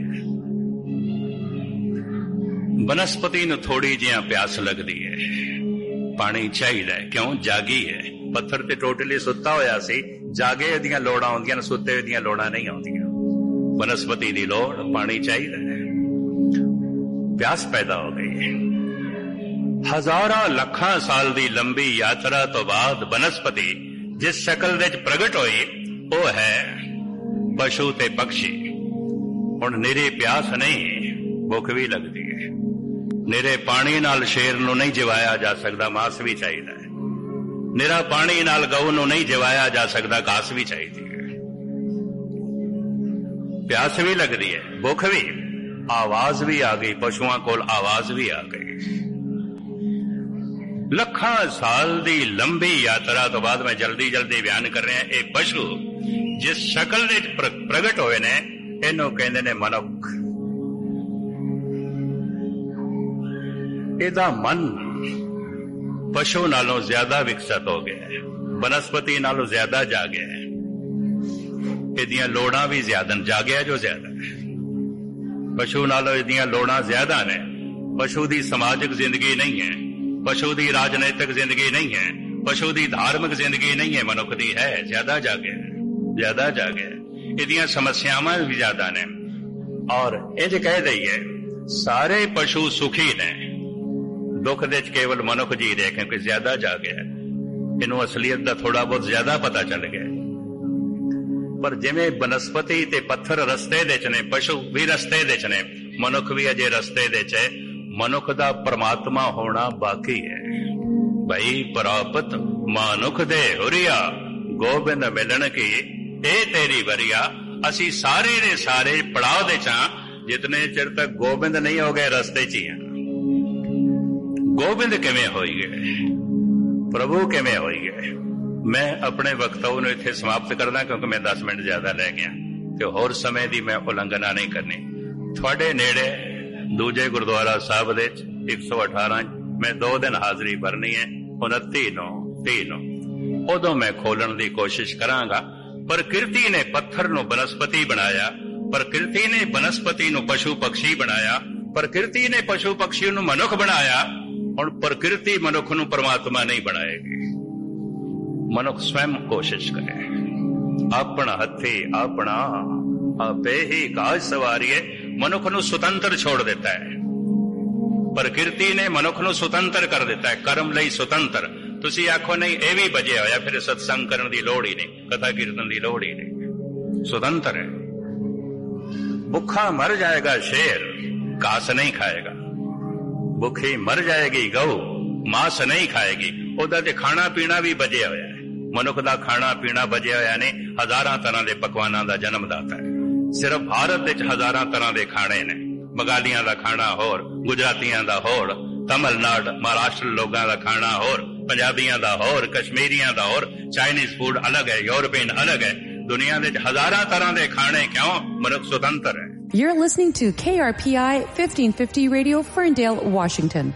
ਬਨਸਪਤੀ ਨੂੰ ਥੋੜੀ ਜਿਹੀ ਪਿਆਸ ਲੱਗਦੀ ਹੈ, ਪਾਣੀ ਚਾਹੀਦਾ ਹੈ, ਕਿਉਂ? ਜਾਗੀ ਹੈ। ਪੱਥਰ ਤੇ ਟੋਟਲੀ ਸੁੱਤਾ ਹੋਇਆ ਸੀ, ਜਾਗੇ ਦੀਆਂ ਲੋੜਾਂ ਆਉਂਦੀਆਂ ਨੇ, ਸੁੱਤੇ ਦੀਆਂ ਲੋੜਾਂ ਨਹੀਂ ਆਉਂਦੀਆਂ। ਬਨਸਪਤੀ ਦੀ ਲੋੜ ਪਾਣੀ ਚਾਹੀਦਾ ਹੈ, ਪਿਆਸ ਪੈਦਾ ਹੋ ਗਈ ਹੈ। ਹਜ਼ਾਰਾਂ ਲੱਖਾਂ ਸਾਲ ਦੀ ਲੰਬੀ ਯਾਤਰਾ ਤੋਂ ਬਾਅਦ ਬਨਸਪਤੀ ਜਿਸ ਸ਼ਕਲ ਵਿੱਚ ਪ੍ਰਗਟ ਹੋਈ ਉਹ ਹੈ ਪਸ਼ੂ ਤੇ ਪੰਛੀ। ਹੁਣ ਨਿਰੀ ਪਿਆਸ ਨਹੀਂ, ਭੁੱਖ ਵੀ ਲੱਗਦੀ ਹੈ। ਨਿਰੇ ਪਾਣੀ ਨਾਲ ਸ਼ੇਰ ਨੂੰ ਨਹੀਂ ਜਿਵਾਇਆ ਜਾ ਸਕਦਾ, ਮਾਸ ਵੀ ਚਾਹੀਦਾ ਹੈ। ਨਿਰਾ ਪਾਣੀ ਨਾਲ ਗਊ ਨੂੰ ਨਹੀਂ ਜਿਵਾਇਆ ਜਾ ਸਕਦਾ, ਘਾਸ ਵੀ ਚਾਹੀਦੀ ਹੈ। ਪਿਆਸ ਵੀ ਲੱਗਦੀ ਹੈ, ਭੁੱਖ ਵੀ, ਆਵਾਜ਼ ਵੀ ਆ ਗਈ, ਪਸ਼ੂਆਂ ਕੋਲ ਆਵਾਜ਼ ਵੀ ਆ ਗਈ। ਲੱਖਾਂ ਸਾਲ ਦੀ ਲੰਬੀ ਯਾਤਰਾ ਤੋਂ ਬਾਅਦ ਮੈਂ ਜਲਦੀ ਬਿਆਨ ਕਰ ਰਿਹਾ, ਇਹ ਪਸ਼ੂ ਜਿਸ ਸ਼ਕਲ ਵਿੱਚ ਪ੍ਰਗਟ ਹੋਏ ਨੇ ਇਹਨੂੰ ਕਹਿੰਦੇ ਨੇ ਮਨੁੱਖ। ਇਹਦਾ ਮਨ ਪਸ਼ੂ ਨਾਲੋਂ ਜ਼ਿਆਦਾ ਵਿਕਸਿਤ ਹੋ ਗਿਆ ਹੈ, ਬਨਸਪਤੀ ਨਾਲੋਂ ਜ਼ਿਆਦਾ ਜਾਗਿਆ ਹੈ। ਇਹਦੀਆਂ ਲੋੜਾਂ ਵੀ ਜ਼ਿਆਦਾ ਨੇ, ਜਾਗਿਆ ਜੋ ਜ਼ਿਆਦਾ ਹੈ। ਪਸ਼ੂ ਨਾਲੋਂ ਇਹਦੀਆਂ ਲੋੜਾਂ ਜ਼ਿਆਦਾ ਨੇ। ਪਸ਼ੂ ਦੀ ਸਮਾਜਿਕ ਜ਼ਿੰਦਗੀ ਨਹੀਂ ਹੈ, ਪਸ਼ੂ ਦੀ ਰਾਜਨੀਤਿਕ ਜ਼ਿੰਦਗੀ ਨਹੀਂ ਹੈ, ਪਸ਼ੂ ਦੀ ਧਾਰਮਿਕ ਜ਼ਿੰਦਗੀ ਨਹੀਂ ਹੈ, ਮਨੁੱਖ ਦੀ ਹੈ। ਜ਼ਿਆਦਾ ਜਾਗਿਆ, ਜ਼ਿਆਦਾ ਜਾਗਿਆ। ਇਹਦੀਆਂ ਸਮੱਸਿਆਵਾਂ ਵੀ ਜ਼ਿਆਦਾ ਨੇ। ਔਰ ਇੰਜ ਕਹਿ ਦਈਏ ਸਾਰੇ ਪਸ਼ੂ ਸੁਖੀ ਨੇ, ਦੁੱਖ ਦੇ ਚ ਕੇਵਲ ਮਨੁੱਖ ਜੀ ਰਹੇ, ਕਿਉਂਕਿ ਜ਼ਿਆਦਾ ਜਾਗਿਆ। ਇਹਨੂੰ ਅਸਲੀਅਤ ਦਾ ਥੋੜਾ ਬਹੁਤ ਜ਼ਿਆਦਾ ਪਤਾ ਚੱਲ ਗਿਆ। ਪਰ ਜਿਵੇਂ ਬਨਸਪਤੀ ਤੇ ਪੱਥਰ ਰਸਤੇ ਦੇ ਚ ਨੇ, ਪਸ਼ੂ ਵੀ ਰਸਤੇ ਦੇ ਚ ਨੇ, ਮਨੁੱਖ ਵੀ ਅਜੇ ਰਸਤੇ ਦੇ ਚ ਹੈ। ਮਨੁੱਖ ਦਾ ਪਰਮਾਤਮਾ ਹੋਣਾ ਬਾਕੀ ਹੈ। ਭਈ ਪ੍ਰਾਪਤ ਮਾਨੁਖ ਦੇ ਹੁਰੀਆ, ਗੋਬਿੰਦ ਮਿਲਣ ਕੀ ਇਹ ਤੇਰੀ ਵਰੀਆ। ਅਸੀਂ ਸਾਰੇ ਦੇ ਸਾਰੇ ਪੜਾਅ ਦੇ ਚਾਂ, ਜਿਤਨੇ ਚਿਰ ਤੱਕ ਗੋਬਿੰਦ ਨਹੀਂ ਹੋ ਗਏ ਰਸਤੇ ਚ ਹੀ ਆ। ਗੋਬਿੰਦ ਕਿਵੇਂ ਹੋਈ ਗਏ, ਪ੍ਰਭੂ ਕਿਵੇਂ ਹੋਈ ਗਏ। ਮੈਂ ਆਪਣੇ ਵਕਤਵ ਨੂੰ ਇੱਥੇ ਸਮਾਪਤ ਕਰਦਾ, ਕਿਉਂਕਿ ਮੈਂ 10 ਮਿੰਟ ਜ਼ਿਆਦਾ ਲੈ ਗਿਆ ਤੇ ਹੋਰ ਸਮੇਂ ਦੀ ਮੈਂ ਉਲੰਘਣਾ ਨਹੀਂ ਕਰਨੀ। ਤੁਹਾਡੇ ਨੇੜੇ ਦੂਜੇ ਗੁਰਦੁਆਰਾ ਸਾਹਿਬ ਦੇ 118 ਮੈਂ 2 ਦਿਨ ਹਾਜ਼ਰੀ ਭਰਨੀ ਹੈ, 29 ਨੂੰ 30 ਨੂੰ। ਉਦੋਂ ਮੈਂ ਖੋਲਣ ਦੀ ਕੋਸ਼ਿਸ਼ ਕਰਾਂਗਾ। ਪ੍ਰਕਿਰਤੀ ਨੇ ਪੱਥਰ ਨੂੰ ਬਨਸਪਤੀ ਬਣਾਇਆ, ਪ੍ਰਕਿਰਤੀ ਨੇ ਬਨਸਪਤੀ ਨੂੰ ਪਸ਼ੂ ਪਕਸ਼ੀ ਬਣਾਇਆ, ਪ੍ਰਕਿਰਤੀ ਨੇ ਪਸ਼ੂ ਪਕਸ਼ੀ ਨੂੰ ਮਨੁੱਖ ਬਣਾਇਆ। ਹੁਣ ਪ੍ਰਕਿਰਤੀ ਮਨੁੱਖ ਨੂੰ ਪਰਮਾਤਮਾ ਨਹੀਂ ਬਣਾਏਗੀ। ਮਨੁੱਖ ਸਵੈਮ ਕੋਸ਼ਿਸ਼ ਕਰੇ, ਆਪਣਾ ਹੱਥੀ ਆਪਣਾ ਆਪੇ ਹੀ ਕਾਜ ਸਵਾਰੀਏ। ਮਨੁੱਖ ਨੂੰ ਸੁਤੰਤਰ ਛੋੜ ਦਿੱਤਾ ਹੈ। ਪ੍ਰਕਿਰਤੀ ਨੇ ਮਨੁੱਖ ਨੂੰ ਸੁਤੰਤਰ ਕਰ ਦਿੱਤਾ ਹੈ, ਕਰਮ ਲਈ ਸੁਤੰਤਰ। ਤੁਸੀਂ ਆਖੋ ਨਹੀਂ ਇਹ ਵੀ ਬਜਿਆ ਹੋਇਆ, ਫਿਰ ਸਤਸੰਗ ਕਰਨ ਦੀ ਲੋੜ ਹੀ ਨਹੀਂ, ਕਥਾ ਕੀਰਤਨ ਦੀ ਲੋੜ ਹੀ ਨਹੀਂ। ਸੁਤੰਤਰ ਹੈ। ਭੁੱਖਾ ਮਰ ਜਾਏਗਾ ਸ਼ੇਰ, ਘਾਸ ਨਹੀਂ ਖਾਏਗਾ। ਭੁੱਖੀ ਮਰ ਜਾਏਗੀ ਗਊ, ਮਾਸ ਨਹੀਂ ਖਾਏਗੀ। ਉਹਦਾ ਤੇ ਖਾਣਾ ਪੀਣਾ ਵੀ ਬਜਿਆ ਹੋਇਆ ਹੈ। ਮਨੁੱਖ ਦਾ ਖਾਣਾ ਪੀਣਾ ਬਜਿਆ ਹੋਇਆ ਨੇ, ਹਜ਼ਾਰਾਂ ਤਰ੍ਹਾਂ ਦੇ ਪਕਵਾਨਾਂ ਦਾ ਜਨਮ ਦਾਤਾ ਹੈ। ਸਿਰਫ ਭਾਰਤ ਵਿੱਚ ਹਜ਼ਾਰਾਂ ਤਰ੍ਹਾਂ ਦੇ ਖਾਣੇ ਨੇ। ਬੰਗਾਲੀਆਂ ਦਾ ਖਾਣਾ ਹੋਰ, ਗੁਜਰਾਤੀਆਂ ਦਾ ਹੋਰ, ਤਮਿਲਨਾਡੂ ਮਹਾਰਾਸ਼ਟਰ ਲੋਕਾਂ ਦਾ ਖਾਣਾ ਹੋਰ, ਪੰਜਾਬੀਆਂ ਦਾ ਹੋਰ, ਕਸ਼ਮੀਰੀਆਂ ਦਾ ਹੋਰ, ਚਾਈਨੀਜ਼ ਫੂਡ ਅਲੱਗ ਹੈ, ਯੂਰਪੀਅਨ ਅਲੱਗ ਹੈ। ਦੁਨੀਆ ਵਿੱਚ ਹਜ਼ਾਰਾਂ ਤਰ੍ਹਾਂ ਦੇ ਖਾਣੇ, ਕਿਉਂ? ਮਨੁੱਖ ਸੁਤੰਤਰ ਹੈ। You're listening to KRPI 1550 Radio, Ferndale, Washington.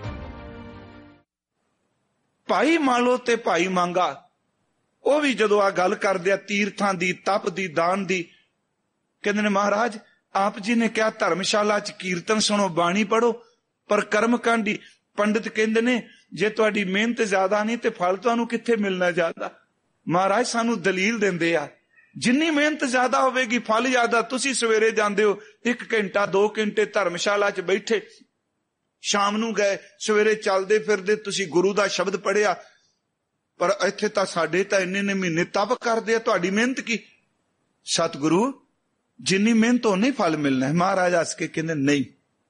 ਭਾਈ ਮਾਲੋ ਤੇ ਭਾਈ ਮੰਗਾ ਉਹ ਵੀ ਜਦੋਂ ਆ ਗੱਲ ਕਰਦੇ ਆ ਤੀਰਥਾਂ ਦੀ, ਤਪ ਦੀ, ਦਾਨ ਦੀ, ਕਹਿੰਦੇ ਨੇ ਮਹਾਰਾਜ ਆਪ ਜੀ ਨੇ ਕਿਹਾ ਧਰਮਸ਼ਾਲਾ ਚ ਕੀਰਤਨ ਸੁਣੋ, ਬਾਣੀ ਪੜੋ, ਪਰ ਕਰਮਕਾਂਡੀ। ਪੰਡਿਤ ਕਹਿੰਦੇ ਨੇ ਜੇ ਤੁਹਾਡੀ ਮਿਹਨਤ ਜ਼ਿਆਦਾ ਨਹੀਂ ਤੇ ਫਲ ਤੁਹਾਨੂੰ ਕਿੱਥੇ ਮਿਲਣਾ ਜ਼ਿਆਦਾ। ਮਹਾਰਾਜ ਸਾਨੂੰ ਦਲੀਲ ਦਿੰਦੇ ਆ, ਜਿੰਨੀ ਮਿਹਨਤ ਜ਼ਿਆਦਾ ਹੋਵੇਗੀ ਫਲ ਜ਼ਿਆਦਾ। ਤੁਸੀਂ ਸਵੇਰੇ ਜਾਂਦੇ ਹੋ 1 ਘੰਟਾ 2 ਘੰਟੇ ਧਰਮਸ਼ਾਲਾ ਚ ਬੈਠੇ, ਸ਼ਾਮ ਨੂੰ ਗਏ, ਸਵੇਰੇ ਚੱਲਦੇ ਫਿਰਦੇ ਤੁਸੀਂ ਗੁਰੂ ਦਾ ਸ਼ਬਦ ਪੜ੍ਹਿਆ, ਪਰ ਇੱਥੇ ਤਾਂ ਸਾਡੇ ਤਾਂ ਇੰਨੇ ਮਹੀਨੇ ਤਪ ਕਰਦੇ ਆ, ਤੁਹਾਡੀ ਮਿਹਨਤ ਕੀ? ਸਤਿਗੁਰੂ ਜਿੰਨੀ ਮਿਹਨਤ ਉਹਨੇ ਫਲ ਮਿਲਣਾ ਹੈ। ਮਹਾਰਾਜ ਹੱਸ ਕੇ ਕਹਿੰਦੇ ਨਹੀਂ,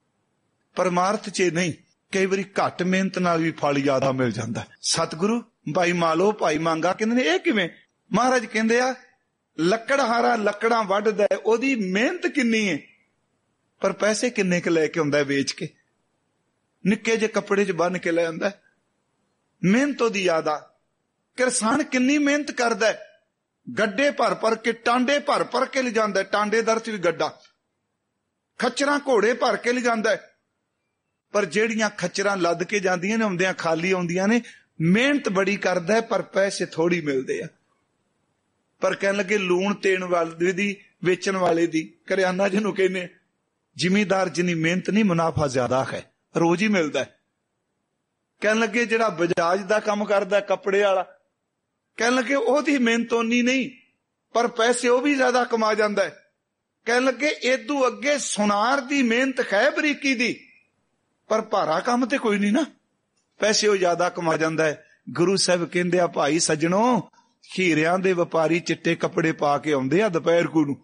ਪਰਮਾਰਥ 'ਚ ਨਹੀਂ, ਕਈ ਵਾਰੀ ਘੱਟ ਮਿਹਨਤ ਨਾਲ ਵੀ ਫਲ ਜ਼ਿਆਦਾ ਮਿਲ ਜਾਂਦਾ। ਸਤਿਗੁਰੂ ਭਾਈ ਮਾਲੋ ਭਾਈ ਮੰਗਾ ਕਹਿੰਦੇ ਨੇ ਇਹ ਕਿਵੇਂ? ਮਹਾਰਾਜ ਕਹਿੰਦੇ ਆ ਲੱਕੜਹਾਰਾ ਲੱਕੜਾਂ ਵੱਢਦਾ, ਉਹਦੀ ਮਿਹਨਤ ਕਿੰਨੀ ਹੈ, ਪਰ ਪੈਸੇ ਕਿੰਨੇ ਕੁ ਲੈ ਕੇ ਆਉਂਦਾ ਵੇਚ ਕੇ? ਨਿੱਕੇ ਜਿਹੇ ਕੱਪੜੇ 'ਚ ਬੰਨ ਕੇ ਲੈ ਆਉਂਦਾ। ਮਿਹਨਤ ਉਹਦੀ ਜ਼ਿਆਦਾ। ਕਿਸਾਨ ਕਿੰਨੀ ਮਿਹਨਤ ਕਰਦਾ, ਗੱਡੇ ਭਰ ਭਰ ਕੇ, ਟਾਂਡੇ ਭਰ ਭਰ ਕੇ ਲਿਜਾਂਦਾ, ਟਾਂਡੇ ਦਰ 'ਚ ਵੀ ਗੱਡਾ, ਖੱਚਰਾਂ ਘੋੜੇ ਭਰ ਕੇ ਲਿਜਾਂਦਾ, ਪਰ ਜਿਹੜੀਆਂ ਖੱਚਰਾਂ ਲੱਦ ਕੇ ਜਾਂਦੀਆਂ ਨੇ ਆਉਂਦਿਆਂ ਖਾਲੀ ਆਉਂਦੀਆਂ ਨੇ। ਮਿਹਨਤ ਬੜੀ ਕਰਦਾ ਪਰ ਪੈਸੇ ਥੋੜੀ ਮਿਲਦੇ ਆ। ਪਰ ਕਹਿਣ ਲੱਗੇ ਲੂਣ ਤੇਣ ਵਾਲੇ ਦੀ, ਵੇਚਣ ਵਾਲੇ ਦੀ, ਕਰਿਆਨਾ ਜਿਹਨੂੰ ਕਹਿੰਦੇ, ਜ਼ਿਮੀਦਾਰ ਜਿੰਨੀ ਮਿਹਨਤ ਨਹੀਂ ਮੁਨਾਫਾ ਜ਼ਿਆਦਾ ਹੈ, ਰੋਜ਼ ਹੀ ਮਿਲਦਾ। ਕਹਿਣ ਲੱਗੇ ਜਿਹੜਾ ਬਜਾਜ ਦਾ ਕੰਮ ਕਰਦਾ ਕੱਪੜੇ ਵਾਲਾ, ਕਹਿਣ ਲੱਗੇ ਉਹਦੀ ਮਿਹਨਤ ਓਨੀ ਨਹੀਂ, ਪਰ ਪੈਸੇ ਉਹ ਵੀ ਜ਼ਿਆਦਾ ਕਮਾ ਜਾਂਦਾ ਹੈ। ਕਹਿਣ ਲੱਗੇ ਏਦੂ ਅੱਗੇ ਸੁਨਾਰ ਦੀ ਮਿਹਨਤ ਹੈ ਬਰੀਕੀ ਦੀ, ਪਰ ਭਾਰਾ ਕੰਮ ਤੇ ਕੋਈ ਨਹੀਂ ਨਾ, ਪੈਸੇ ਉਹ ਜ਼ਿਆਦਾ ਕਮਾ ਜਾਂਦਾ ਹੈ। ਗੁਰੂ ਸਾਹਿਬ ਕਹਿੰਦੇ ਆ ਭਾਈ ਸੱਜਣੋ, ਹੀਰਿਆਂ ਦੇ ਵਪਾਰੀ ਚਿੱਟੇ ਕੱਪੜੇ ਪਾ ਕੇ ਆਉਂਦੇ ਆ ਦੁਪਹਿਰ ਕੂ ਨੂੰ,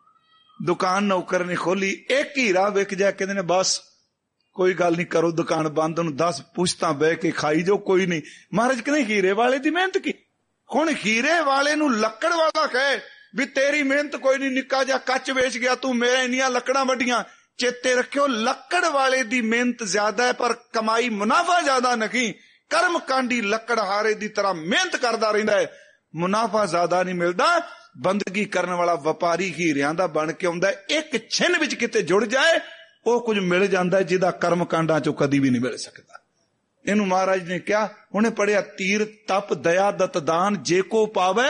ਦੁਕਾਨ ਨੌਕਰ ਨੇ ਖੋਲੀ, ਇੱਕ ਹੀਰਾ ਵਿਕ ਜਾ, ਕਹਿੰਦੇ ਨੇ ਬਸ ਕੋਈ ਗੱਲ ਨਹੀਂ, ਕਰੋ ਦੁਕਾਨ ਬੰਦ, ਉਹਨੂੰ 10 ਪੁਸ਼ਤਾਂ ਬਹਿ ਕੇ ਖਾਈ ਜੋ, ਕੋਈ ਨਹੀਂ। ਮਹਾਰਾਜ ਕਹਿੰਦੇ ਹੀਰੇ ਵਾਲੇ ਦੀ ਮਿਹਨਤ ਕੀ? ਹੁਣ ਹੀਰੇ ਵਾਲੇ ਨੂੰ ਲੱਕੜ ਵਾਲਾ ਕਹੇ ਵੀ ਤੇਰੀ ਮਿਹਨਤ ਕੋਈ ਨਹੀਂ, ਨਿੱਕਾ ਜਿਹਾ ਕੱਚ ਵੇਚ ਗਿਆ ਤੂੰ, ਮੇਰੇ ਇੰਨੀਆਂ ਲੱਕੜਾਂ ਵੱਡੀਆਂ। ਚੇਤੇ ਰੱਖਿਓ ਲੱਕੜ ਵਾਲੇ ਦੀ ਮਿਹਨਤ ਜ਼ਿਆਦਾ ਹੈ, ਪਰ ਕਮਾਈ ਮੁਨਾਫਾ ਜ਼ਿਆਦਾ ਨਹੀਂ। ਕਰਮ ਕਾਂਡੀ ਲੱਕੜਹਾਰੇ ਦੀ ਤਰ੍ਹਾਂ ਮਿਹਨਤ ਕਰਦਾ ਰਹਿੰਦਾ ਹੈ, ਮੁਨਾਫਾ ਜ਼ਿਆਦਾ ਨਹੀਂ ਮਿਲਦਾ। ਬੰਦਗੀ ਕਰਨ ਵਾਲਾ ਵਪਾਰੀ ਹੀਰਿਆਂ ਦਾ ਬਣ ਕੇ ਆਉਂਦਾ, ਇੱਕ ਛਿਨ ਵਿੱਚ ਕਿਤੇ ਜੁੜ ਜਾਏ ਉਹ ਕੁਝ ਮਿਲ ਜਾਂਦਾ ਜਿਹਦਾ ਕਰਮ ਕਾਂਡਾਂ ਚੋਂ ਕਦੀ ਵੀ ਨਹੀਂ ਮਿਲ ਸਕਦਾ। ਇਹਨੂੰ ਮਹਾਰਾਜ ਨੇ ਕਿਹਾ, ਉਹਨੇ ਪੜਿਆ ਤੀਰ ਤਪ ਦਇਆ ਦਤ ਦਾਨ, ਜੇ ਕੋ ਪਾਵੇ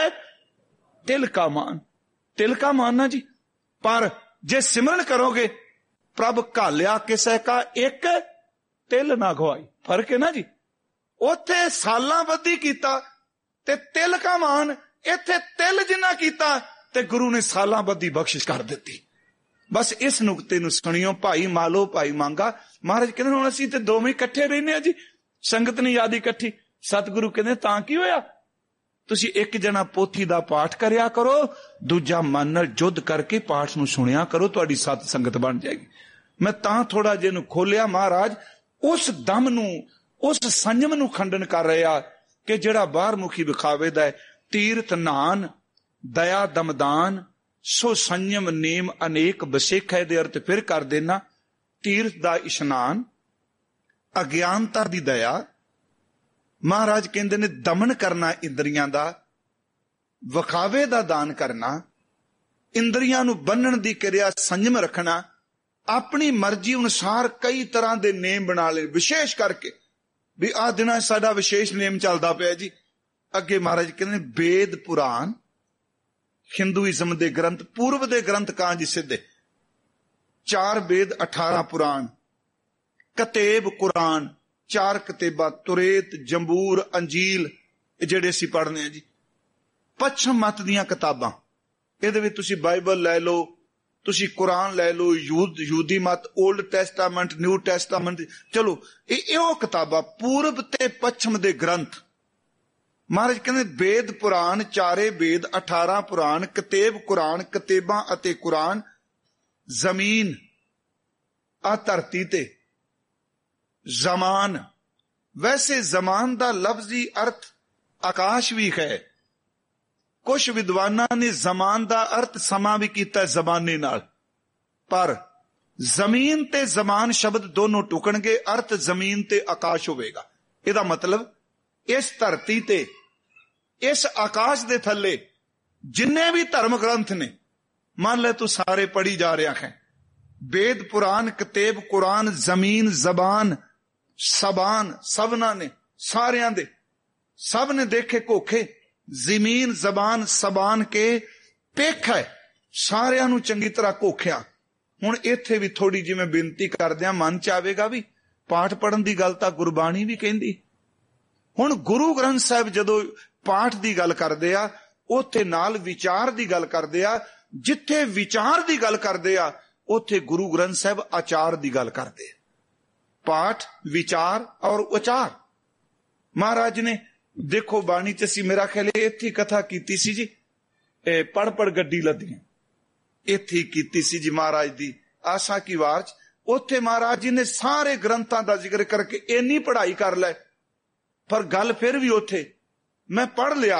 ਤਿਲ ਕਾ ਮਾਨ। ਤਿਲ ਕਾ ਮਾਨ ਨਾ ਜੀ, ਪਰ ਜੇ ਸਿਮਰਨ ਕਰੋਗੇ ਪ੍ਰਭ ਘਾਲਿਆ ਕਿਸੇ ਕਾ ਇੱਕ ਤਿਲ ਨਾ ਗਵਾਈ। ਫਰਕ ਹੈ ਨਾ ਜੀ, ਉੱਥੇ ਸਾਲਾਂ ਬੱਧੀ ਕੀਤਾ ਤੇ ਤਿਲ ਕਾ ਮਾਨ, ਇੱਥੇ ਤਿਲ ਜਿੰਨਾ ਕੀਤਾ ਤੇ ਗੁਰੂ ਨੇ ਸਾਲਾਂ ਬੱਧੀ ਬਖਸ਼ਿਸ਼ ਕਰ ਦਿੱਤੀ। ਬਸ ਇਸ ਨੁਕਤੇ ਨੂੰ ਸੁਣਿਓ ਭਾਈ ਮਾਲੋ ਭਾਈ ਮੰਗਾ। ਮਹਾਰਾਜ ਕਹਿੰਦੇ ਹੁਣ ਅਸੀਂ ਤੇ ਦੋਵੇਂ ਇਕੱਠੇ ਰਹਿੰਦੇ ਆ ਜੀ, ਸੰਗਤ ਨਹੀਂ ਯਾਦ ਇਕੱਠੀ। ਸਤਿਗੁਰੂ ਕਹਿੰਦੇ ਤਾਂ ਕੀ ਹੋਇਆ, ਤੁਸੀਂ ਇੱਕ ਜਣਾ ਪੋਥੀ ਦਾ ਪਾਠ ਕਰਿਆ ਕਰੋ, ਦੂਜਾ ਮਨ ਨਾਲ ਜੁੱਧ ਕਰਕੇ ਪਾਠ ਨੂੰ ਸੁਣਿਆ ਕਰੋ, ਤੁਹਾਡੀ ਸਤ ਸੰਗਤ ਬਣ ਜਾਏਗੀ। ਮੈਂ ਤਾਂ ਥੋੜਾ ਜਿਹਾ ਨੂੰ ਖੋਲਿਆ। ਮਹਾਰਾਜ ਉਸ ਦਮ ਨੂੰ, ਉਸ ਸੰਜਮ ਨੂੰ ਖੰਡਨ ਕਰ ਰਿਹਾ ਕਿ ਜਿਹੜਾ ਬਾਹਰ ਮੁਖੀ ਵਿਖਾਵੇ ਦਾ ਹੈ। ਤੀਰਥ ਨਾਨ ਦਇਆ ਦਮਦਾਨ, ਸੋ ਸੰਜਮ ਨੇਮ ਅਨੇਕ ਬਸੇਖਾ। ਦੇ ਅਰਥ ਫਿਰ ਕਰ ਦੇਣਾ, ਤੀਰਥ ਦਾ ਇਸ਼ਨਾਨ, ਅਗਿਆਨਤਾ ਦੀ ਦਇਆ। ਮਹਾਰਾਜ ਕਹਿੰਦੇ ਨੇ ਦਮਨ ਕਰਨਾ ਇੰਦਰੀਆਂ ਦਾ, ਵਿਖਾਵੇ ਦਾ ਦਾਨ ਕਰਨਾ, ਇੰਦਰੀਆਂ ਨੂੰ ਬੰਨਣ ਦੀ ਕਿਰਿਆ ਸੰਜਮ ਰੱਖਣਾ, ਆਪਣੀ ਮਰਜ਼ੀ ਅਨੁਸਾਰ ਕਈ ਤਰ੍ਹਾਂ ਦੇ ਨੇਮ ਬਣਾ ਲਏ। ਵਿਸ਼ੇਸ਼ ਕਰਕੇ ਵੀ ਆਹ ਦਿਨਾਂ ਸਾਡਾ ਵਿਸ਼ੇਸ਼ ਨੇਮ ਚੱਲਦਾ ਪਿਆ ਜੀ। ਅੱਗੇ ਮਹਾਰਾਜ ਕਹਿੰਦੇ ਵੇਦ ਪੁਰਾਣ, ਹਿੰਦੂਇਜ਼ਮ ਦੇ ਗ੍ਰੰਥ, ਪੂਰਵ ਦੇ ਗ੍ਰੰਥ ਕਾਂ ਜੀ ਸਿੱਧੇ 4 ਵੇਦ 18 ਪੁਰਾਣ, ਕਤੇਬ ਕੁਰਾਨ 4 ਕਤੇਬਾਂ, ਤੁਰੇਤ ਜੰਬੂਰ ਅੰਜੀਲ, ਇਹ ਜਿਹੜੇ ਅਸੀਂ ਪੜ੍ਹਨੇ ਆ ਜੀ। ਪੱਛਮ ਮਤ ਦੀਆਂ ਕਿਤਾਬਾਂ, ਇਹਦੇ ਵਿੱਚ ਤੁਸੀਂ ਬਾਈਬਲ ਲੈ ਲਓ, ਤੁਸੀਂ ਕੁਰਾਨ ਲੈ ਲਓ, ਯਹੂਦੀ ਮਤ, ਓਲਡ ਟੈਸਟਾਮੈਂਟ, ਨਿਊ ਟੈਸਟਾਮੈਂਟ, ਚਲੋ ਇਹ ਉਹ ਕਿਤਾਬਾਂ ਪੂਰਬ ਤੇ ਪੱਛਮ ਦੇ ਗ੍ਰੰਥ। ਮਹਾਰਾਜ ਕਹਿੰਦੇ ਵੇਦ ਪੁਰਾਣ, 4 ਵੇਦ 18 ਪੁਰਾਣ, ਕਤੇਬ ਕੁਰਾਨ, ਕਤੇਬਾਂ ਅਤੇ ਕੁਰਾਨ, ਜ਼ਮੀਨ ਆ ਧਰਤੀ ਤੇ, ਜ਼ਮਾਨ। ਵੈਸੇ ਜ਼ਮਾਨ ਦਾ ਲਫ਼ਜ਼ੀ ਅਰਥ ਆਕਾਸ਼ ਵੀ ਹੈ। ਕੁਝ ਵਿਦਵਾਨਾਂ ਨੇ ਜ਼ਮਾਨ ਦਾ ਅਰਥ ਸਮਾਂ ਵੀ ਕੀਤਾ ਜ਼ਮਾਨੇ ਨਾਲ, ਪਰ ਜ਼ਮੀਨ ਤੇ ਜ਼ਮਾਨ ਸ਼ਬਦ ਦੋਨੋਂ ਟੁਕਣਗੇ, ਅਰਥ ਜ਼ਮੀਨ ਤੇ ਆਕਾਸ਼ ਹੋਵੇਗਾ। ਇਹਦਾ ਮਤਲਬ ਇਸ ਧਰਤੀ ਤੇ, ਇਸ ਆਕਾਸ਼ ਦੇ ਥੱਲੇ ਜਿੰਨੇ ਵੀ ਧਰਮ ਗ੍ਰੰਥ ਨੇ, ਮੰਨ ਲੈ ਤੂੰ ਸਾਰੇ ਪੜ੍ਹੀ ਜਾ ਰਿਹਾ ਹੈ, ਵੇਦ ਪੁਰਾਨ ਕਤੇਬ ਕੁਰਾਨ ਜ਼ਮੀਨ ਜ਼ਬਾਨ ਸਬਾਨ, ਸਭਨਾਂ ਨੇ, ਸਾਰਿਆਂ ਦੇ, ਸਭ ਨੇ ਦੇਖੇ ਕੋਖੇ, ਜ਼ਮੀਨ ਜ਼ਬਾਨ ਸਬਾਨ ਕੇ ਪੇਖ ਹੈ, ਸਾਰਿਆਂ ਨੂੰ ਚੰਗੀ ਤਰ੍ਹਾਂ ਕੋਖਿਆ। ਹੁਣ ਇੱਥੇ ਵੀ ਥੋੜੀ ਜਿਹੀ ਮੈਂ ਬੇਨਤੀ ਕਰਦਿਆਂ ਮਨ ਚ ਆਵੇਗਾ ਵੀ ਪਾਠ ਪੜਨ ਦੀ ਗੱਲ ਤਾਂ ਗੁਰਬਾਣੀ ਵੀ ਕਹਿੰਦੀ। ਹੁਣ ਗੁਰੂ ਗ੍ਰੰਥ ਸਾਹਿਬ ਜਦੋਂ ਪਾਠ ਦੀ ਗੱਲ ਕਰਦੇ ਆ, ਉੱਥੇ ਨਾਲ ਵਿਚਾਰ ਦੀ ਗੱਲ ਕਰਦੇ ਆ। ਜਿੱਥੇ ਵਿਚਾਰ ਦੀ ਗੱਲ ਕਰਦੇ ਆ, ਉੱਥੇ ਗੁਰੂ ਗ੍ਰੰਥ ਸਾਹਿਬ ਆਚਾਰ ਦੀ ਗੱਲ ਕਰਦੇ ਆ। ਪਾਠ, ਵਿਚਾਰ ਔਰ ਉਚਾਰ। ਮਹਾਰਾਜ ਨੇ ਦੇਖੋ ਬਾਣੀ ਚ ਅਸੀਂ ਮੇਰਾ ਖਿਆਲ ਇੱਥੇ ਕਥਾ ਕੀਤੀ ਸੀ ਜੀ, ਪੜ ਗੱਡੀ ਲੱਦੀਆਂ, ਇੱਥੇ ਕੀਤੀ ਸੀ ਜੀ ਮਹਾਰਾਜ ਦੀ ਆਸਾ ਕੀ ਵਾਰ ਚ। ਉੱਥੇ ਮਹਾਰਾਜ ਜੀ ਨੇ ਸਾਰੇ ਗ੍ਰੰਥਾਂ ਦਾ ਜ਼ਿਕਰ ਕਰਕੇ ਇੰਨੀ ਪੜ੍ਹਾਈ ਕਰ ਲੈ, ਪਰ ਗੱਲ ਫਿਰ ਵੀ ਉੱਥੇ ਮੈਂ ਪੜ੍ਹ ਲਿਆ